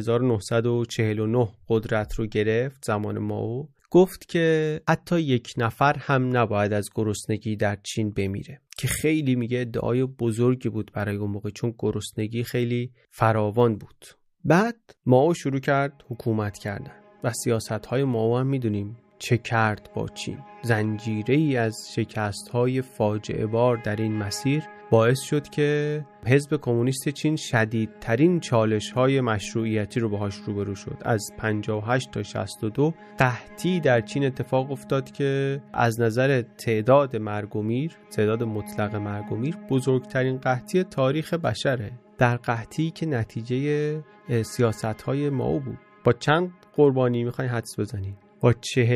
1949 قدرت رو گرفت، زمان مائو، گفت که حتی یک نفر هم نباید از گرسنگی در چین بمیره، که خیلی میگه ادعای بزرگی بود برای اون موقع، چون گرسنگی خیلی فراوان بود. بعد مائو شروع کرد حکومت کردن و سیاست‌های مائو هم میدونیم چه کرد با چین. زنجیره‌ای از شکست‌های فاجعه بار در این مسیر باعث شد که حزب کمونیست چین شدیدترین چالش‌های مشروعیتی رو باهاش روبرو شد. از 58 تا 62 قحطی در چین اتفاق افتاد که از نظر تعداد مرگ و میر، تعداد مطلق مرگ و میر، بزرگترین قحطی تاریخ بشره. در قحطی که نتیجه سیاست‌های مائو بود. با چند قربانی می‌خواید حدس بزنید؟ با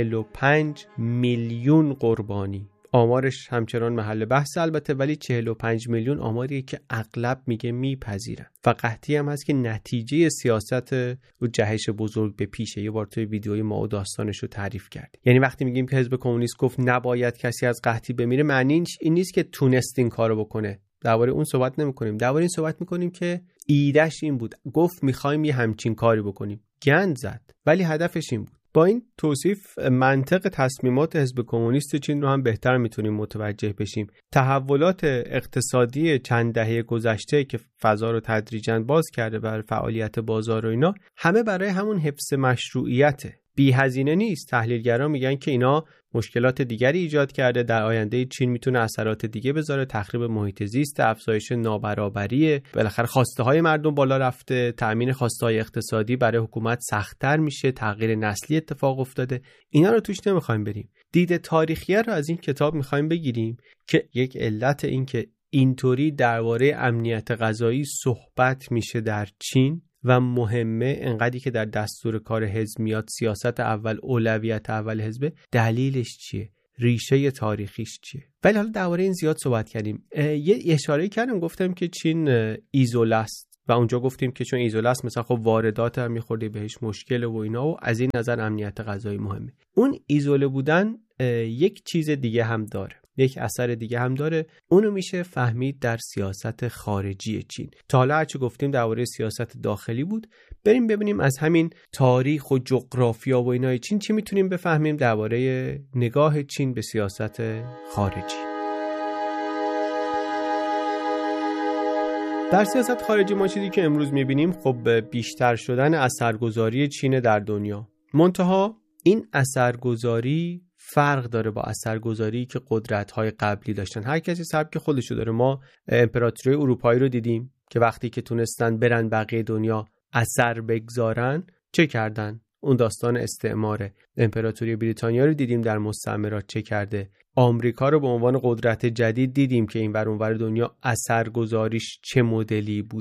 45 میلیون قربانی. آمارش همچنان محل بحث البته، ولی 45 میلیون آماریه که اغلب میگه میپذیرن. و قحطی هم هست که نتیجه سیاست و جهش بزرگ به پیشه. یه بار توی ویدیوی مائو داستانش رو تعریف کرد. یعنی وقتی میگیم که حزب کمونیست گفت نباید کسی از قحطی بمیره، معنی این نیست که تونست این کارو بکنه. درباره اون صحبت نمی‌کنیم. درباره این صحبت می‌کنیم که ایدهش این بود. گفت می‌خوایم یه همچین کاری بکنیم. گند زد، ولی هدفش این بود. با این توصیف منطق تصمیمات حزب کمونیست چین رو هم بهتر میتونیم متوجه بشیم. تحولات اقتصادی چند دهه گذشته که فضا رو تدریجاً باز کرده برای فعالیت بازار و اینا، همه برای همون حفظ مشروعیته. بی هزینه نیست. تحلیلگران میگن که اینا مشکلات دیگری ایجاد کرده. در آینده چین میتونه اثرات دیگه بذاره، تخریب محیط زیست، افزایش نابرابری، بالاخره خواسته های مردم بالا رفته، تامین خواسته های اقتصادی برای حکومت سخت‌تر میشه، تغییر نسلی اتفاق افتاده. اینا رو توش نمیخوایم بریم. دید تاریخیه رو از این کتاب میخوایم بگیریم که یک علت این که اینطوری درباره امنیت غذایی صحبت میشه در چین و مهمه، انقدری که در دستور کار حزب میاد سیاست اول، اولویت اول حزب، دلیلش چیه؟ ریشه تاریخیش چیه؟ ولی حالا درباره این زیاد صحبت کردیم. یه اشاره کردم، گفتم که چین ایزوله است و اونجا گفتیم که چون ایزوله است مثلا خب واردات هم میخورده بهش مشکل و اینا، و از این نظر امنیت غذایی مهمه. اون ایزوله بودن یک چیز دیگه هم داره، یک اثر دیگه هم داره. اونو میشه فهمید در سیاست خارجی چین. تا حالا هرچی گفتیم درباره سیاست داخلی بود. بریم ببینیم از همین تاریخ و جغرافیا و اینای چین چی میتونیم بفهمیم درباره نگاه چین به سیاست خارجی. در سیاست خارجی ما چیزی که امروز میبینیم خب بیشتر شدن اثرگذاری چین در دنیا. منتها این اثرگذاری فرق داره با اثرگذاری که قدرت‌های قبلی داشتن. هر کسی سبک خودشو داره. ما امپراتوری اروپایی رو دیدیم که وقتی که تونستن برن بقیه دنیا اثر بگذارن چه کردن؟ اون داستان استعماره. امپراتوری بریتانیا رو دیدیم در مستعمرات چه کرده. آمریکا رو به عنوان قدرت جدید دیدیم که این ور اون ور دنیا اثرگذاریش چه مدلی بوده.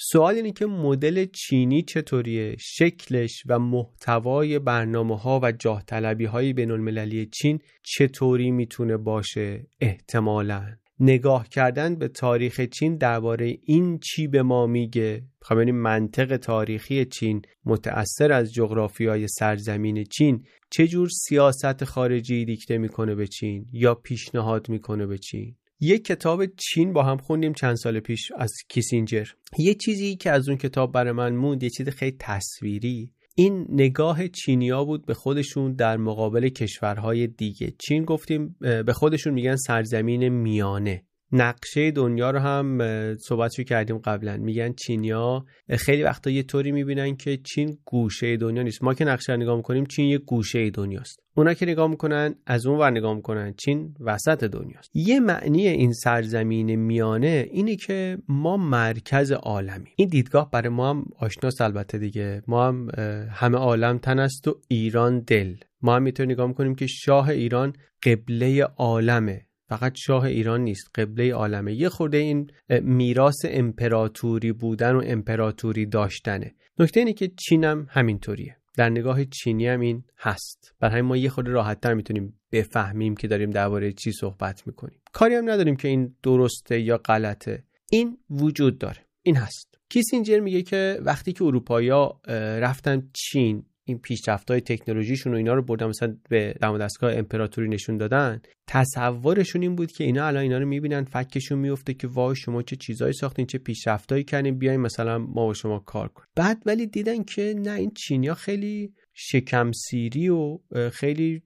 سوال اینه که مدل چینی چطوریه، شکلش و محتوای برنامه‌ها و جاه طلبی‌های بین‌المللی چین چطوری میتونه باشه. احتمالاً نگاه کردن به تاریخ چین درباره این چی به ما میگه. خب ببینیم منطق تاریخی چین متأثر از جغرافیای سرزمین چین چه جور سیاست خارجی دیکته میکنه به چین یا پیشنهاد میکنه به چین. یک کتاب چین با هم خوندیم چند سال پیش از کیسینجر. یه چیزی که از اون کتاب برای من موند، یه چیز خیلی تصویری، این نگاه چینیا بود به خودشون در مقابل کشورهای دیگه. چین گفتیم به خودشون میگن سرزمین میانه. نقشه دنیا رو هم صحبتشو کردیم قبلا، میگن چینیا خیلی وقتا یه طوری میبینن که چین گوشه دنیا نیست. ما که نقشه رو نگاه میکنیم چین یه گوشه دنیاست، اونا که نگاه میکنن از اون ور نگاه میکنن چین وسط دنیاست. یه معنی این سرزمین میانه اینه که ما مرکز عالمی. این دیدگاه برای ما هم آشناست البته دیگه. ما هم همه عالم تن است و ایران دل. ما هم میتونیم نگاه میکنیم که شاه ایران قبله عالمه، فقط شاه ایران نیست، قبله عالمه. یه خورده این میراث امپراتوری بودن و امپراتوری داشتنه. نکته اینه که چین هم همینطوریه، در نگاه چینی هم این هست. برای همین ما یه خورده راحت‌تر میتونیم بفهمیم که داریم درباره چی صحبت میکنیم. کاری هم نداریم که این درسته یا غلطه، این وجود داره، این هست. کیسینجر میگه که وقتی که اروپایی‌ها رفتن چین، این پیشرفت‌های تکنولوژیشون و اینا رو بردن مثلا به دم دستگاه امپراتوری نشون دادن، تصورشون این بود که اینا الان اینا رو میبینن فکشون میفته که وای شما چه چیزایی ساختین، چه پیشرفتایی کردین، بیاین مثلا ما با شما کار کنیم. بعد ولی دیدن که نه، این چینیا خیلی شکمسیری و خیلی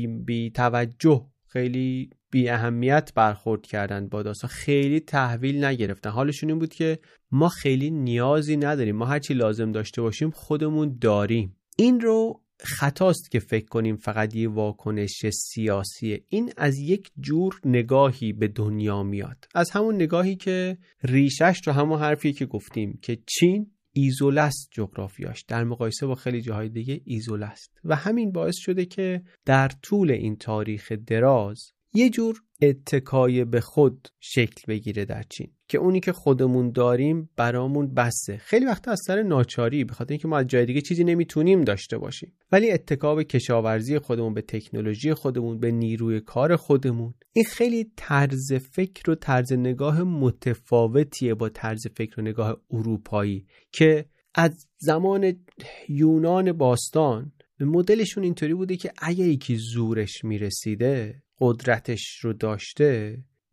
بی توجه، خیلی بی اهمیت برخورد کردن با داستان، خیلی تحویل نگرفتن. حالشون این بود که ما خیلی نیازی نداریم، ما هرچی لازم داشته باشیم خودمون داریم. این رو خطاست که فکر کنیم فقط یه واکنش سیاسیه. این از یک جور نگاهی به دنیا میاد، از همون نگاهی که ریشش تو همون حرفی که گفتیم که چین ایزوله است، جغرافیاش در مقایسه با خیلی جاهای دیگه ایزوله است و همین باعث شده که در طول این تاریخ دراز یه جور اتکای به خود شکل بگیره در چین که اونی که خودمون داریم برامون بسه. خیلی وقتا از سر ناچاری، به خاطر اینکه ما از جای دیگه چیزی نمیتونیم داشته باشیم، ولی اتکا به کشاورزی خودمون، به تکنولوژی خودمون، به نیروی کار خودمون. این خیلی طرز فکر و طرز نگاه متفاوتیه با طرز فکر و نگاه اروپایی که از زمان یونان باستان مدلشون اینطوری بوده که اگه یکی زورش میرسیده، قدرتش رو داشته،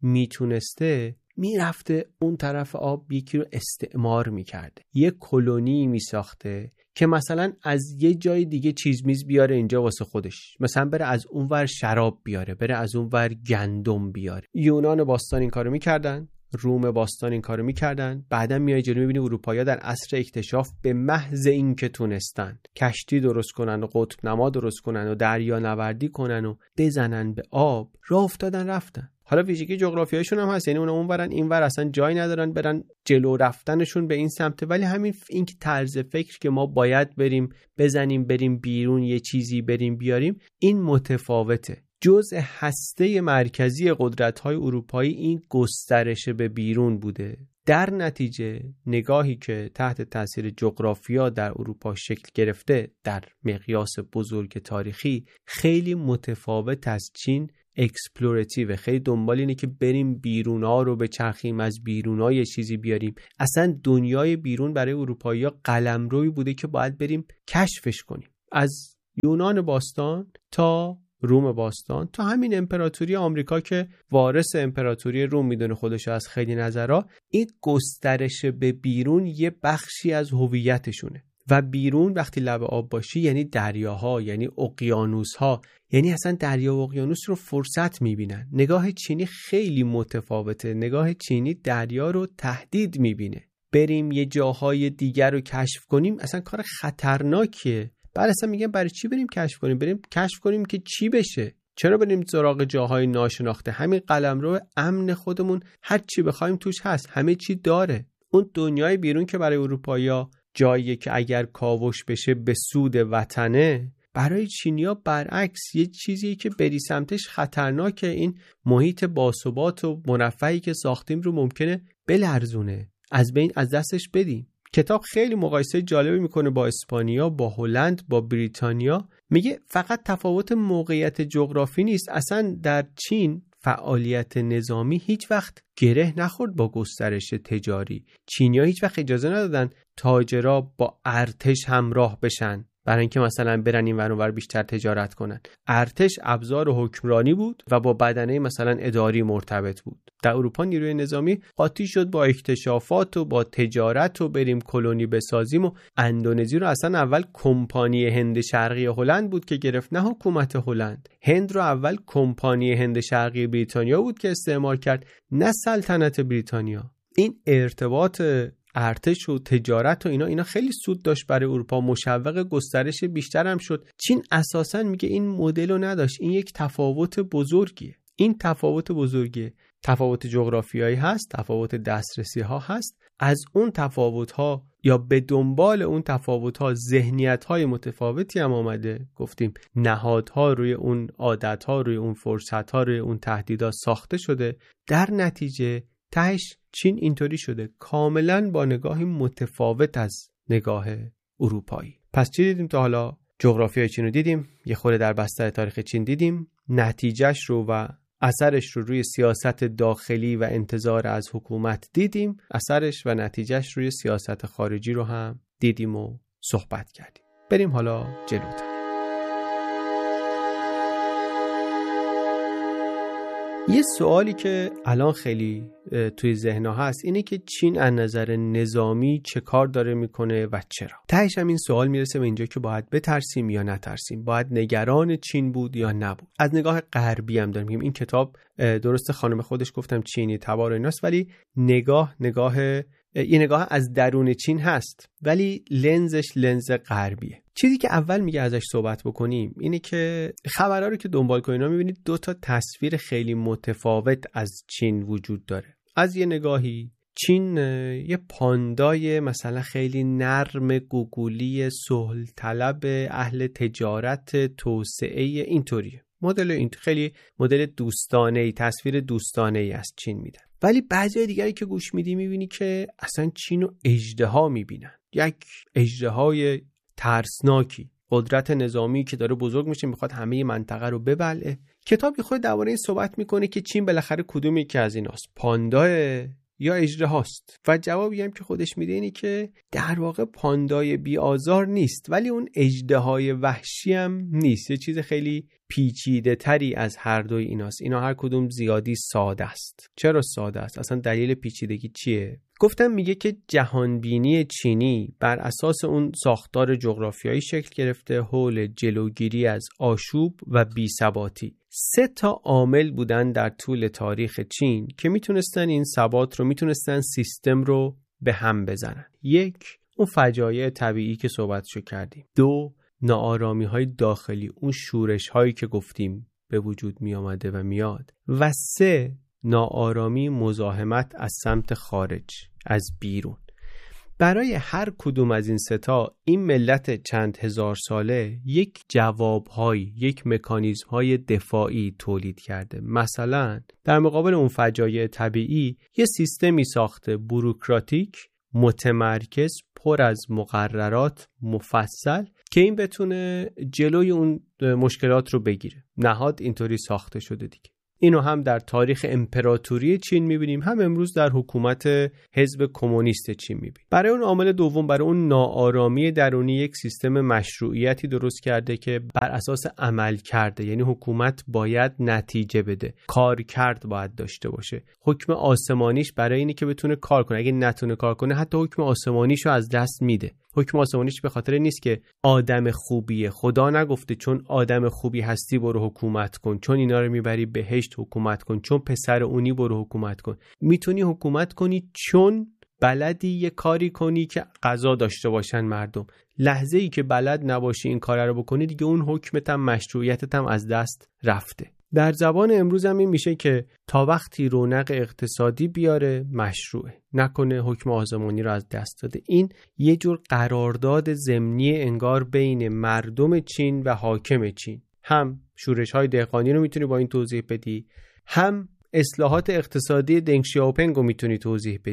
میتونسته، میرفته اون طرف آب یکی رو استعمار میکرده، یه کلونی میساخته که مثلا از یه جای دیگه چیز میز بیاره اینجا واسه خودش، مثلا بره از اونور شراب بیاره، بره از اونور گندم بیاره. یونان باستان این کارو میکردن، روم باستان این کارو میکردن. بعدم میای جلو میبینی اروپایی‌ها در عصر اکتشاف به محض این که تونستن کشتی درست کنن و قطب نما درست کنن و دریا نوردی کنن و بزنن به آب، راه افتادن رفتن. حالا ویژگی جغرافیایشون هم هست، یعنی اونا اونورن اینور اصلا جای ندارن برن، جلو رفتنشون به این سمت. ولی همین این که طرز فکر که ما باید بریم بزنیم، بریم بیرون، یه چیزی بریم بیاریم، این متفاوته. جزء هسته مرکزی قدرت‌های اروپایی این گسترش به بیرون بوده. در نتیجه نگاهی که تحت تاثیر جغرافیا در اروپا شکل گرفته در مقیاس بزرگ تاریخی خیلی متفاوت از چین اکسپلوراتیو، خیلی دنبال اینه که بریم بیرونا رو بچرخیم، از بیرونا یه چیزی بیاریم. اصلا دنیای بیرون برای اروپایی‌ها قلمرویی بوده که باید بریم کشفش کنیم. از یونان باستان تا روم باستان تا همین امپراتوری آمریکا که وارث امپراتوری روم میدونه خودش از خیلی نظرها، این گسترش به بیرون یه بخشی از هویتشونه. و بیرون وقتی لب آب باشی یعنی دریاها، یعنی اقیانوسها، یعنی اصلا دریا و اقیانوس رو فرصت میبینن. نگاه چینی خیلی متفاوته. نگاه چینی دریا رو تهدید میبینه. بریم یه جاهای دیگر رو کشف کنیم اصلا کار خطرناکیه. بعد اصلا میگن برای چی بریم کشف کنیم؟ بریم کشف کنیم که چی بشه؟ چرا بریم سراغ جاهای ناشناخته؟ همین قلمرو امن خودمون هر چی بخوایم توش هست، همه چی داره. اون دنیای بیرون که برای اروپایی‌ها جاییه که اگر کاوش بشه به سود وطنه، برای چینی‌ها برعکس یه چیزیه که بری سمتش خطرناکه. این محیط باثبات و مرفهی که ساختیم رو ممکنه بلرزونه. از دستش بدیم. کتاب خیلی مقایسه جالبی میکنه با اسپانیا، با هلند، با بریتانیا. میگه فقط تفاوت موقعیت جغرافی نیست، اصلا در چین فعالیت نظامی هیچ وقت گره نخورد با گسترش تجاری. چینی‌ها هیچ وقت اجازه ندادن تاجرها با ارتش همراه بشن برای اینکه مثلا برن این ور اون ور بیشتر تجارت کنن. ارتش ابزار حکمرانی بود و با بدنه مثلا اداری مرتبط بود. در اروپا نیروی نظامی قاطی شد با اکتشافات و با تجارت و بریم کلونی بسازیم و اندونزی رو اصلا اول کمپانی هند شرقی هلند بود که گرفت، نه حکومت هلند. هند رو اول کمپانی هند شرقی بریتانیا بود که استعمار کرد، نه سلطنت بریتانیا. این ارتباط ارتش و تجارت و اینا خیلی سود داشت برای اروپا، مشوق گسترش بیشتر هم شد. چین اساساً میگه این مدل رو نداشت. این یک تفاوت بزرگیه. تفاوت جغرافیایی هست، تفاوت دسترسی ها هست. از اون تفاوت ها یا به دنبال اون تفاوت ها ذهنیت های متفاوتی هم آمده. گفتیم نهادها روی اون عادت ها، روی اون فرصت ها، روی اون تهدیدها ساخته شده. در نتیجه تهش چین اینطوری شده، کاملا با نگاهی متفاوت از نگاه اروپایی. پس چی دیدیم تا حالا؟ جغرافیای چین رو دیدیم، یه خورده در بستر تاریخ چین دیدیم، نتیجهش رو و اثرش رو روی سیاست داخلی و انتظار از حکومت دیدیم، اثرش و نتیجهش روی سیاست خارجی رو هم دیدیم و صحبت کردیم. بریم حالا جلوتر. یه سوالی که الان خیلی توی ذهن‌ها هست اینه که چین از نظر نظامی چه کار داره میکنه و چرا؟ تهش هم این سوال میرسه به اینجا که باید بترسیم یا نترسیم، باید نگران چین بود یا نبود. از نگاه غربی هم داریم میگیم این کتاب درست خانم خودش گفتم چینی تبار ایناست، ولی یه نگاه از درون چین هست، ولی لنزش لنز غربیه. چیزی که اول میگه ازش صحبت بکنیم اینه که خبرها رو که دنبال کنید میبینید دو تا تصویر خیلی متفاوت از چین وجود داره. از یه نگاهی چین یه پاندای مثلا خیلی نرم، گوگولی، صلح طلب، اهل تجارت، توسعه، اینطوریه. خیلی مدل دوستانه‌ای، تصویر دوستانه‌ای از چین میدن. ولی بعضی دیگری که گوش میدی میبینی که اصلا چین رو اژدها میبینن، یک اژدهای ترسناکی، قدرت نظامی که داره بزرگ میشه، میخواد همه منطقه رو ببلعه. کتاب خود درباره این صحبت میکنه که چین بالاخره کدوم یکی از ایناست، پاندا یا اژدهاست؟ و جوابی هم که خودش میده اینه که در واقع پاندای بی آزار نیست، ولی اون اژدهای وحشی هم نیست. یه چیز خیلی پیچیده تری از هر دوی ایناست. اینا هر کدوم زیادی ساده است. چرا ساده است؟ اصلا دلیل پیچیدگی چیه؟ گفتم میگه که جهانبینی چینی بر اساس اون ساختار جغرافیایی شکل گرفته حول جلوگیری از آشوب و بی‌ثباتی. 3 عامل بودن در طول تاریخ چین که میتونستن این ثبات رو، میتونستن سیستم رو به هم بزنن. 1 اون فجایع طبیعی که صحبتشو کردیم. 2 ناآرامی‌های داخلی، اون شورش‌هایی که گفتیم به وجود می آمده و میاد. و 3 ناآرامی، مزاحمت از سمت خارج، از بیرون. برای هر کدوم از این 3 این ملت چند هزار ساله یک جواب‌های، یک مکانیزم‌های دفاعی تولید کرده. مثلا در مقابل اون فجایع طبیعی یه سیستمی ساخته، بوروکراتیک، متمرکز، پر از مقررات مفصل که این بتونه جلوی اون مشکلات رو بگیره. نهاد اینطوری ساخته شده دیگه. اینو هم در تاریخ امپراتوری چین میبینیم، هم امروز در حکومت حزب کمونیست چین میبینیم. برای اون عامل دوم، برای اون ناآرامی درونی، یک سیستم مشروعیتی درست کرده که بر اساس عمل کرده، یعنی حکومت باید نتیجه بده، کار کرد باید داشته باشه. حکم آسمانیش برای اینه که بتونه کار کنه، اگه نتونه کار کنه حتی حکم آسمانیشو از دست میده. حکم آسمانیش به خاطر نیست که آدم خوبیه، خدا نگفته چون آدم خوبی هستی برو حکومت کن، چون اینا رو میبری بهشت حکومت کن، چون پسر اونی برو حکومت کن. میتونی حکومت کنی چون بلدی یه کاری کنی که قضا داشته باشن مردم. لحظه ای که بلد نباشی این کار رو بکنی دیگه اون حکمت هم مشروعیتت هم از دست رفته. در زبان امروز هم این میشه که تا وقتی رونق اقتصادی بیاره مشروعه، نکنه حکم آسمانی رو از دست داده. این یه جور قرارداد ضمنی انگار بین مردم چین و حاکم چین. هم شورش‌های دهقانی رو میتونی با این توضیح بدی، هم اصلاحات اقتصادی دنگ شیائوپینگ رو میتونی توضیح بدی،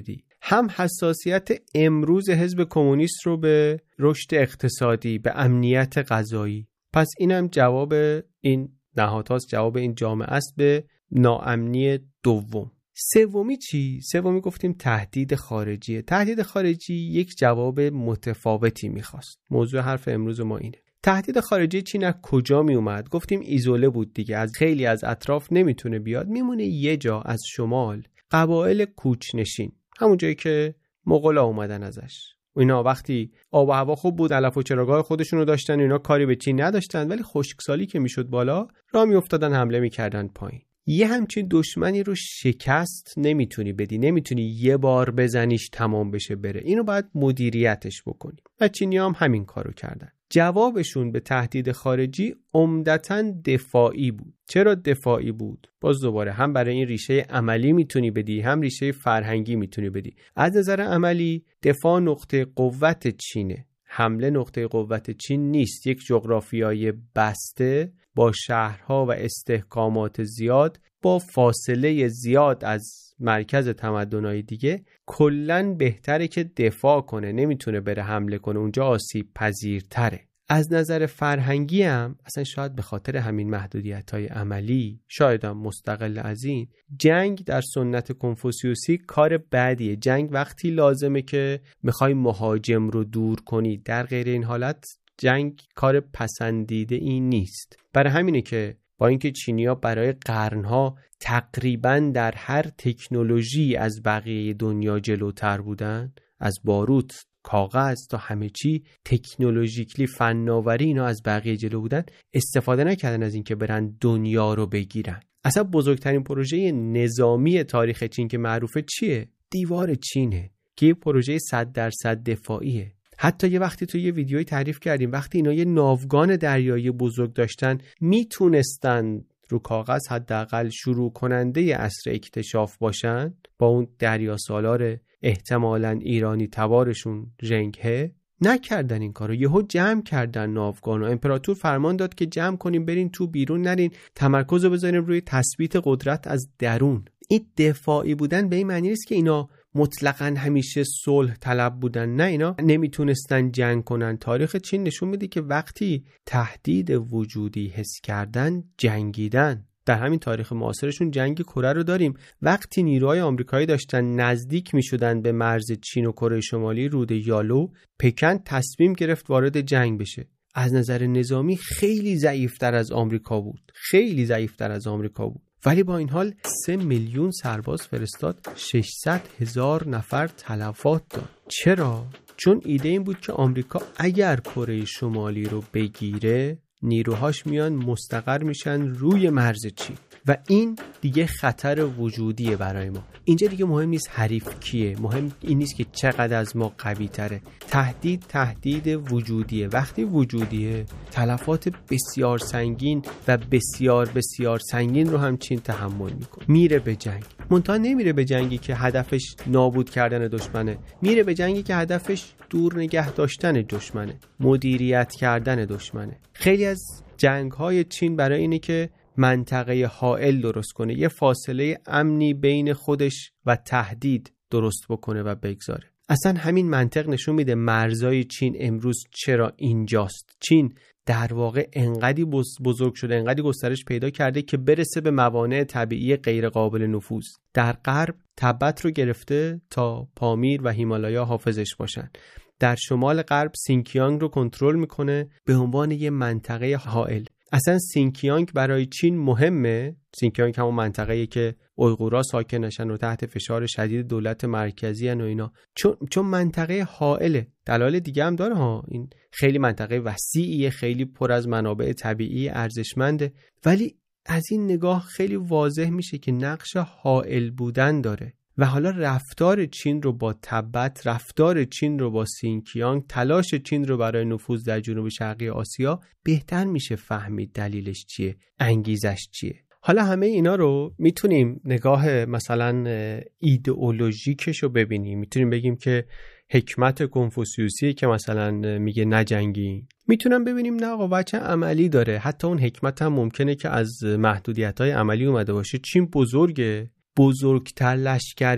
هم حساسیت امروز حزب کمونیست رو به رشد اقتصادی، به امنیت غذایی. پس اینم جواب این نهادهاست، جواب این جامعه است به ناامنی دوم. سومی چی؟ سومی گفتیم تهدید خارجیه. تهدید خارجی یک جواب متفاوتی میخواست. موضوع حرف امروز ما اینه. تهدید خارجی چین از کجا می اومد؟ گفتیم ایزوله بود دیگه، از خیلی از اطراف نمیتونه بیاد، میمونه یه جا از شمال، قبایل کوچنشین، همون جایی که مغولا اومدن ازش. اینا وقتی آب و هوا خوب بود، علف و چراگاه خودشون رو داشتن، اینا کاری به چین نداشتن، ولی خشکسالی که میشد بالا، راه میافتادن حمله میکردن پایین. یه همچین دشمنی رو شکست نمیتونی بدی، نمیتونی یه بار بزنیش تمام بشه بره. اینو باید مدیریتش بکنی. و چینی‌ها هم همین کارو کردن. جوابشون به تهدید خارجی عمدتاً دفاعی بود. چرا دفاعی بود؟ باز دوباره هم برای این ریشه عملی میتونی بدی، هم ریشه فرهنگی میتونی بدی. از نظر عملی دفاع نقطه قوت چینه. حمله نقطه قوت چین نیست. یک جغرافیای بسته با شهرها و استحکامات زیاد، با فاصله زیاد از مرکز تمدن‌های دیگه، کلاً بهتره که دفاع کنه، نمیتونه بره حمله کنه، اونجا آسیب پذیرتره. از نظر فرهنگی هم اصلا شاید به خاطر همین محدودیت‌های عملی، شاید هم مستقل از این، جنگ در سنت کنفوسیوسی کار بدیه. جنگ وقتی لازمه که میخوای مهاجم رو دور کنی، در غیر این حالت جنگ کار پسندیده این نیست. برای همینه که با اینکه چینی‌ها برای قرنها تقریباً در هر تکنولوژی از بقیه دنیا جلوتر بودن، از باروت، کاغذ تا همه چی تکنولوژیکلی، فناوری، اینا از بقیه جلو بودن، استفاده نکردن از اینکه برن دنیا رو بگیرن. اصلا بزرگترین پروژه نظامی تاریخ چین که معروفه چیه؟ دیوار چینه که یه پروژه 100% دفاعیه. حتی یه وقتی تو یه ویدیویی تعریف کردیم وقتی اینا یه ناوگان دریایی بزرگ داشتن، میتونستن رو کاغذ حداقل شروع کننده عصر اکتشاف باشن، با اون دریا سالار احتمالاً ایرانی تبارشون ژنگه، نکردن این کارو. یهو جمع کردن ناوگانو. امپراتور فرمان داد که جمع کنیم، برین تو، بیرون نرین، تمرکز رو بذاریم روی تثبیت قدرت از درون. این دفاعی بودن به این معنی نیست که اینا مطلقاً همیشه صلح طلب بودن. نه، اینا نمیتونستن جنگ کنن. تاریخ چین نشون میده که وقتی تهدید وجودی حس کردن، جنگیدن. در همین تاریخ معاصرشون جنگ کره رو داریم. وقتی نیروهای آمریکایی داشتن نزدیک میشدن به مرز چین و کره شمالی، رود یالو، پکن تصمیم گرفت وارد جنگ بشه. از نظر نظامی خیلی ضعیف‌تر از آمریکا بود. ولی با این حال 3 میلیون سرباز فرستاد، 600,000 نفر تلفات داد. چرا؟ چون ایده این بود که آمریکا اگر کره شمالی رو بگیره، نیروهاش میان مستقر میشن روی مرز چین و این دیگه خطر وجودیه برای ما. اینجا دیگه مهم نیست حریف کیه، مهم این نیست که چقدر از ما قوی تره. تهدید وجودیه. وقتی وجودیه، تلفات بسیار سنگین و بسیار بسیار سنگین رو هم چین تحمل میکنه. میره به جنگ. منتها نمیره به جنگی که هدفش نابود کردن دشمنه، میره به جنگی که هدفش دور نگه داشتن دشمنه، مدیریت کردن دشمنه. خیلی از جنگ‌های چین برای اینه که منطقه حائل درست کنه، یه فاصله امنی بین خودش و تهدید درست بکنه و بگذاره. اصلا همین منطق نشون میده مرزای چین امروز چرا اینجاست. چین در واقع انقدی بزرگ شده، انقدی گسترش پیدا کرده که برسه به موانع طبیعی غیر قابل نفوذ. در غرب تبت رو گرفته تا پامیر و هیمالایا حافظش باشن. در شمال غرب سینکیانگ رو کنترل میکنه به عنوان یه منطقه حائل. اصلا سینکیانگ برای چین مهمه. سینکیانگ همون منطقه‌ایه که اویغورا ساکنشن و تحت فشار شدید دولت مرکزی ان و اینا، چون منطقه حائله. دلایل دیگه هم داره ها. این خیلی منطقه وسیعیه، خیلی پر از منابع طبیعی ارزشمنده، ولی از این نگاه خیلی واضح میشه که نقش حائل بودن داره. و حالا رفتار چین رو با تبت، رفتار چین رو با سینکیانگ، تلاش چین رو برای نفوذ در جنوب شرقی آسیا بهتر میشه فهمید دلیلش چیه، انگیزش چیه. حالا همه اینا رو میتونیم نگاه مثلا ایدئولوژیکش رو ببینیم. میتونیم بگیم که حکمت کنفوسیوسی که مثلا میگه نجنگی، میتونم ببینیم نه آقا وجه عملی داره. حتی اون حکمت هم ممکنه که از محدودیت‌های عملی اومده باشه. چین بزرگه، بزرگتر لشکر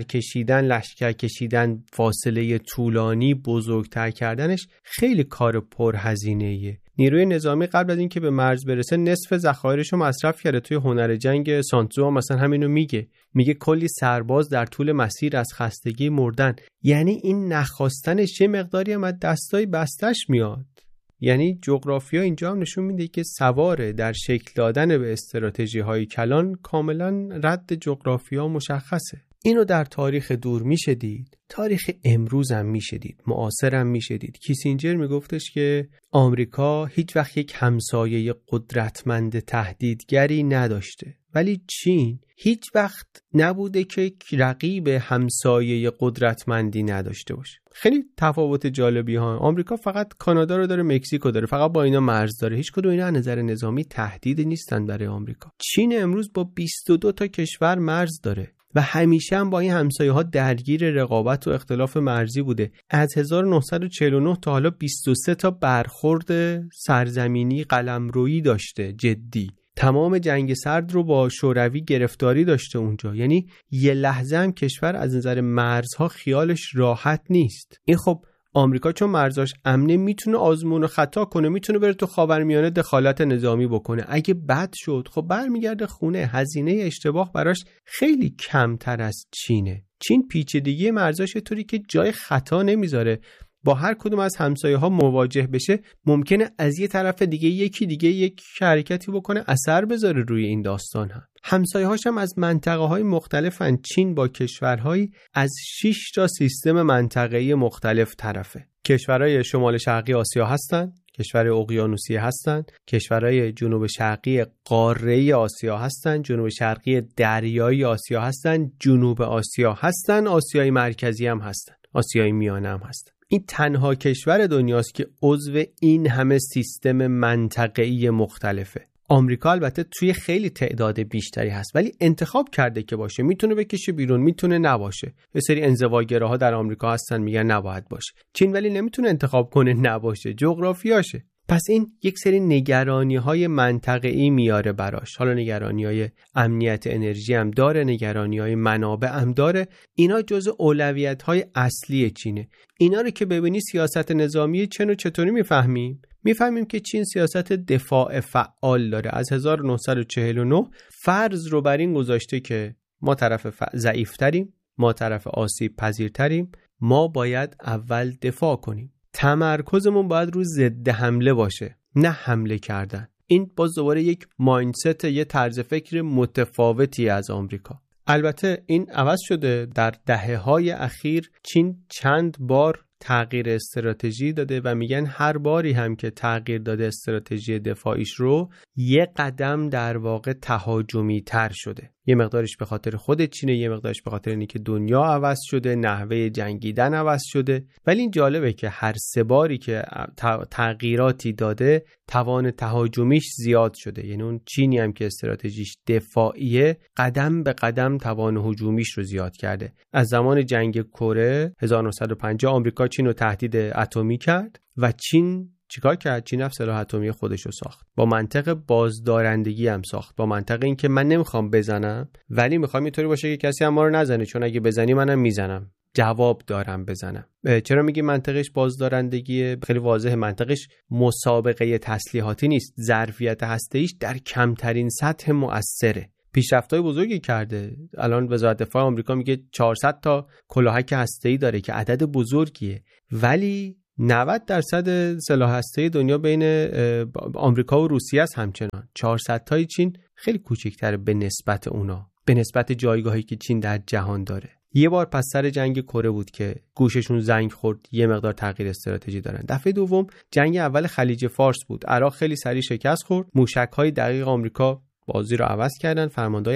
کشیدن فاصله طولانی بزرگتر کردنش خیلی کار پرهزینه‌ایه. نیروی نظامی قبل از اینکه به مرز برسه نصف ذخایرش رو مصرف کرده. توی هنر جنگ سانتزو مثلا همینو میگه کلی سرباز در طول مسیر از خستگی مردن. یعنی این نخواستنش یه مقداری هم از دستای بستش میاد. یعنی جغرافیا اینجا هم نشون میده که سواره در شکل دادن به استراتژی‌های کلان کاملا رد جغرافیا مشخصه. اینو در تاریخ دور میشه دید، تاریخ امروز هم میشه دید، معاصر هم میشه دید. کیسینجر میگفتش که آمریکا هیچ وقت یک همسایه قدرتمند تهدیدگری نداشته، ولی چین هیچ وقت نبوده که رقیب همسایه قدرتمندی نداشته باشه. خیلی تفاوت جالبی ها. آمریکا فقط کانادا رو داره، مکزیکو داره، فقط با اینا مرز داره. هیچ کدوم اینا از نظر نظامی تهدید نیستن برای آمریکا. چین امروز با 22 تا کشور مرز داره و همیشه هم با این همسایه‌ها درگیر رقابت و اختلاف مرزی بوده. از 1949 تا حالا 23 تا برخورد سرزمینی قلمرویی داشته جدی. تمام جنگ سرد رو با شوروی گرفتاری داشته اونجا. یعنی یه لحظه هم کشور از نظر مرزها خیالش راحت نیست. این خب آمریکا چون مرزاش امنه میتونه آزمون و خطا کنه، میتونه بره تو خاورمیانه دخالت نظامی بکنه. اگه بد شد خب برمیگرده خونه. هزینه اشتباه براش خیلی کمتر از چینه. چین پیچیدگی مرزاش طوری که جای خطا نمیذاره. با هر کدوم از همسایه ها مواجه بشه ممکنه از یه طرف دیگه یکی دیگه یک حرکتی بکنه اثر بذاره روی این داستان ها. همسایه هاش هم از منطقه های مختلفن. چین با کشورهایی از 6 تا سیستم منطقه‌ای مختلف طرفه. کشورهای شمال شرقی آسیا هستن، کشور اقیانوسیه هستن، کشورهای جنوب شرقی قاره آسیا هستن، جنوب شرقی دریایی آسیا هستن، جنوب آسیا هستن، آسیای مرکزی هم هستن، آسیای میانه هم هستن. این تنها کشور دنیاست که عضو این همه سیستم منطقه‌ای مختلفه. آمریکا البته توی خیلی تعداد بیشتری هست ولی انتخاب کرده که باشه. میتونه بکشه بیرون، میتونه نباشه. یه سری انزواگراها در آمریکا هستن میگن نباید باشه. چین ولی نمیتونه انتخاب کنه نباشه، جغرافیاشه. پس این یک سری نگرانی‌های منطقه‌ای میاره براش. حالا نگرانی‌های امنیت انرژی هم داره، نگرانی‌های منابع هم داره. اینا جزء اولویت‌های اصلی چینه. اینا رو که ببینی سیاست نظامی چین رو چطوری میفهمیم که چین سیاست دفاع فعال داره. از 1949 فرض رو بر این گذاشته که ما طرف ضعیف‌تریم، ما طرف آسیب پذیرتریم، ما باید اول دفاع کنیم. تمرکزمون باید رو ضد حمله باشه، نه حمله کردن. این باز دوباره یک مایندست، یه طرز فکر متفاوتی از آمریکا. البته این عوض شده. در دهه‌های اخیر چین چند بار تغییر استراتژی داده و میگن هر باری هم که تغییر داده استراتژی دفاعیش رو یه قدم در واقع تهاجمی تر شده. یه مقدارش به خاطر خود چینه، یه مقدارش به خاطر اینکه دنیا عوض شده، نحوه جنگیدن عوض شده. ولی این جالبه که هر سه باری که تغییراتی داده توان تهاجمیش زیاد شده. یعنی اون چینی هم که استراتژیش دفاعیه قدم به قدم توان هجومیش رو زیاد کرده. از زمان جنگ کره 1950 آمریکا چین رو تهدید اتمی کرد و چین چیکار کرد؟ چین رفت سلاح اتمی خودش رو ساخت. با منطق بازدارندگی هم ساخت. با منطق این که من نمیخوام بزنم ولی میخوام اینطوری باشه که کسی هم ما رو نزنه، چون اگه بزنی منم میزنم. جواب دارم بزنم. چرا میگی منطقش بازدارندگیه؟ خیلی واضحه. منطقش مسابقه تسلیحاتی نیست. ظرفیت هسته‌ایش در کمترین سطح مؤثره. پیشرفت‌های بزرگی کرده. الان وزارت دفاع آمریکا میگه 400 تا کلاهک هسته‌ای داره که عدد بزرگیه، ولی 90% سلاح هسته‌ای دنیا بین آمریکا و روسیه است. همچنان 400 تای چین خیلی کوچکتره به نسبت اونا، به نسبت جایگاهی که چین در جهان داره. یه بار پس سر جنگ کره بود که گوششون زنگ خورد، یه مقدار تغییر استراتژی دارن. دفعه دوم جنگ اول خلیج فارس بود. عراق خیلی سریع شکست خورد. موشک‌های دقیق آمریکا بازی رو عوض کردن. فرماندهای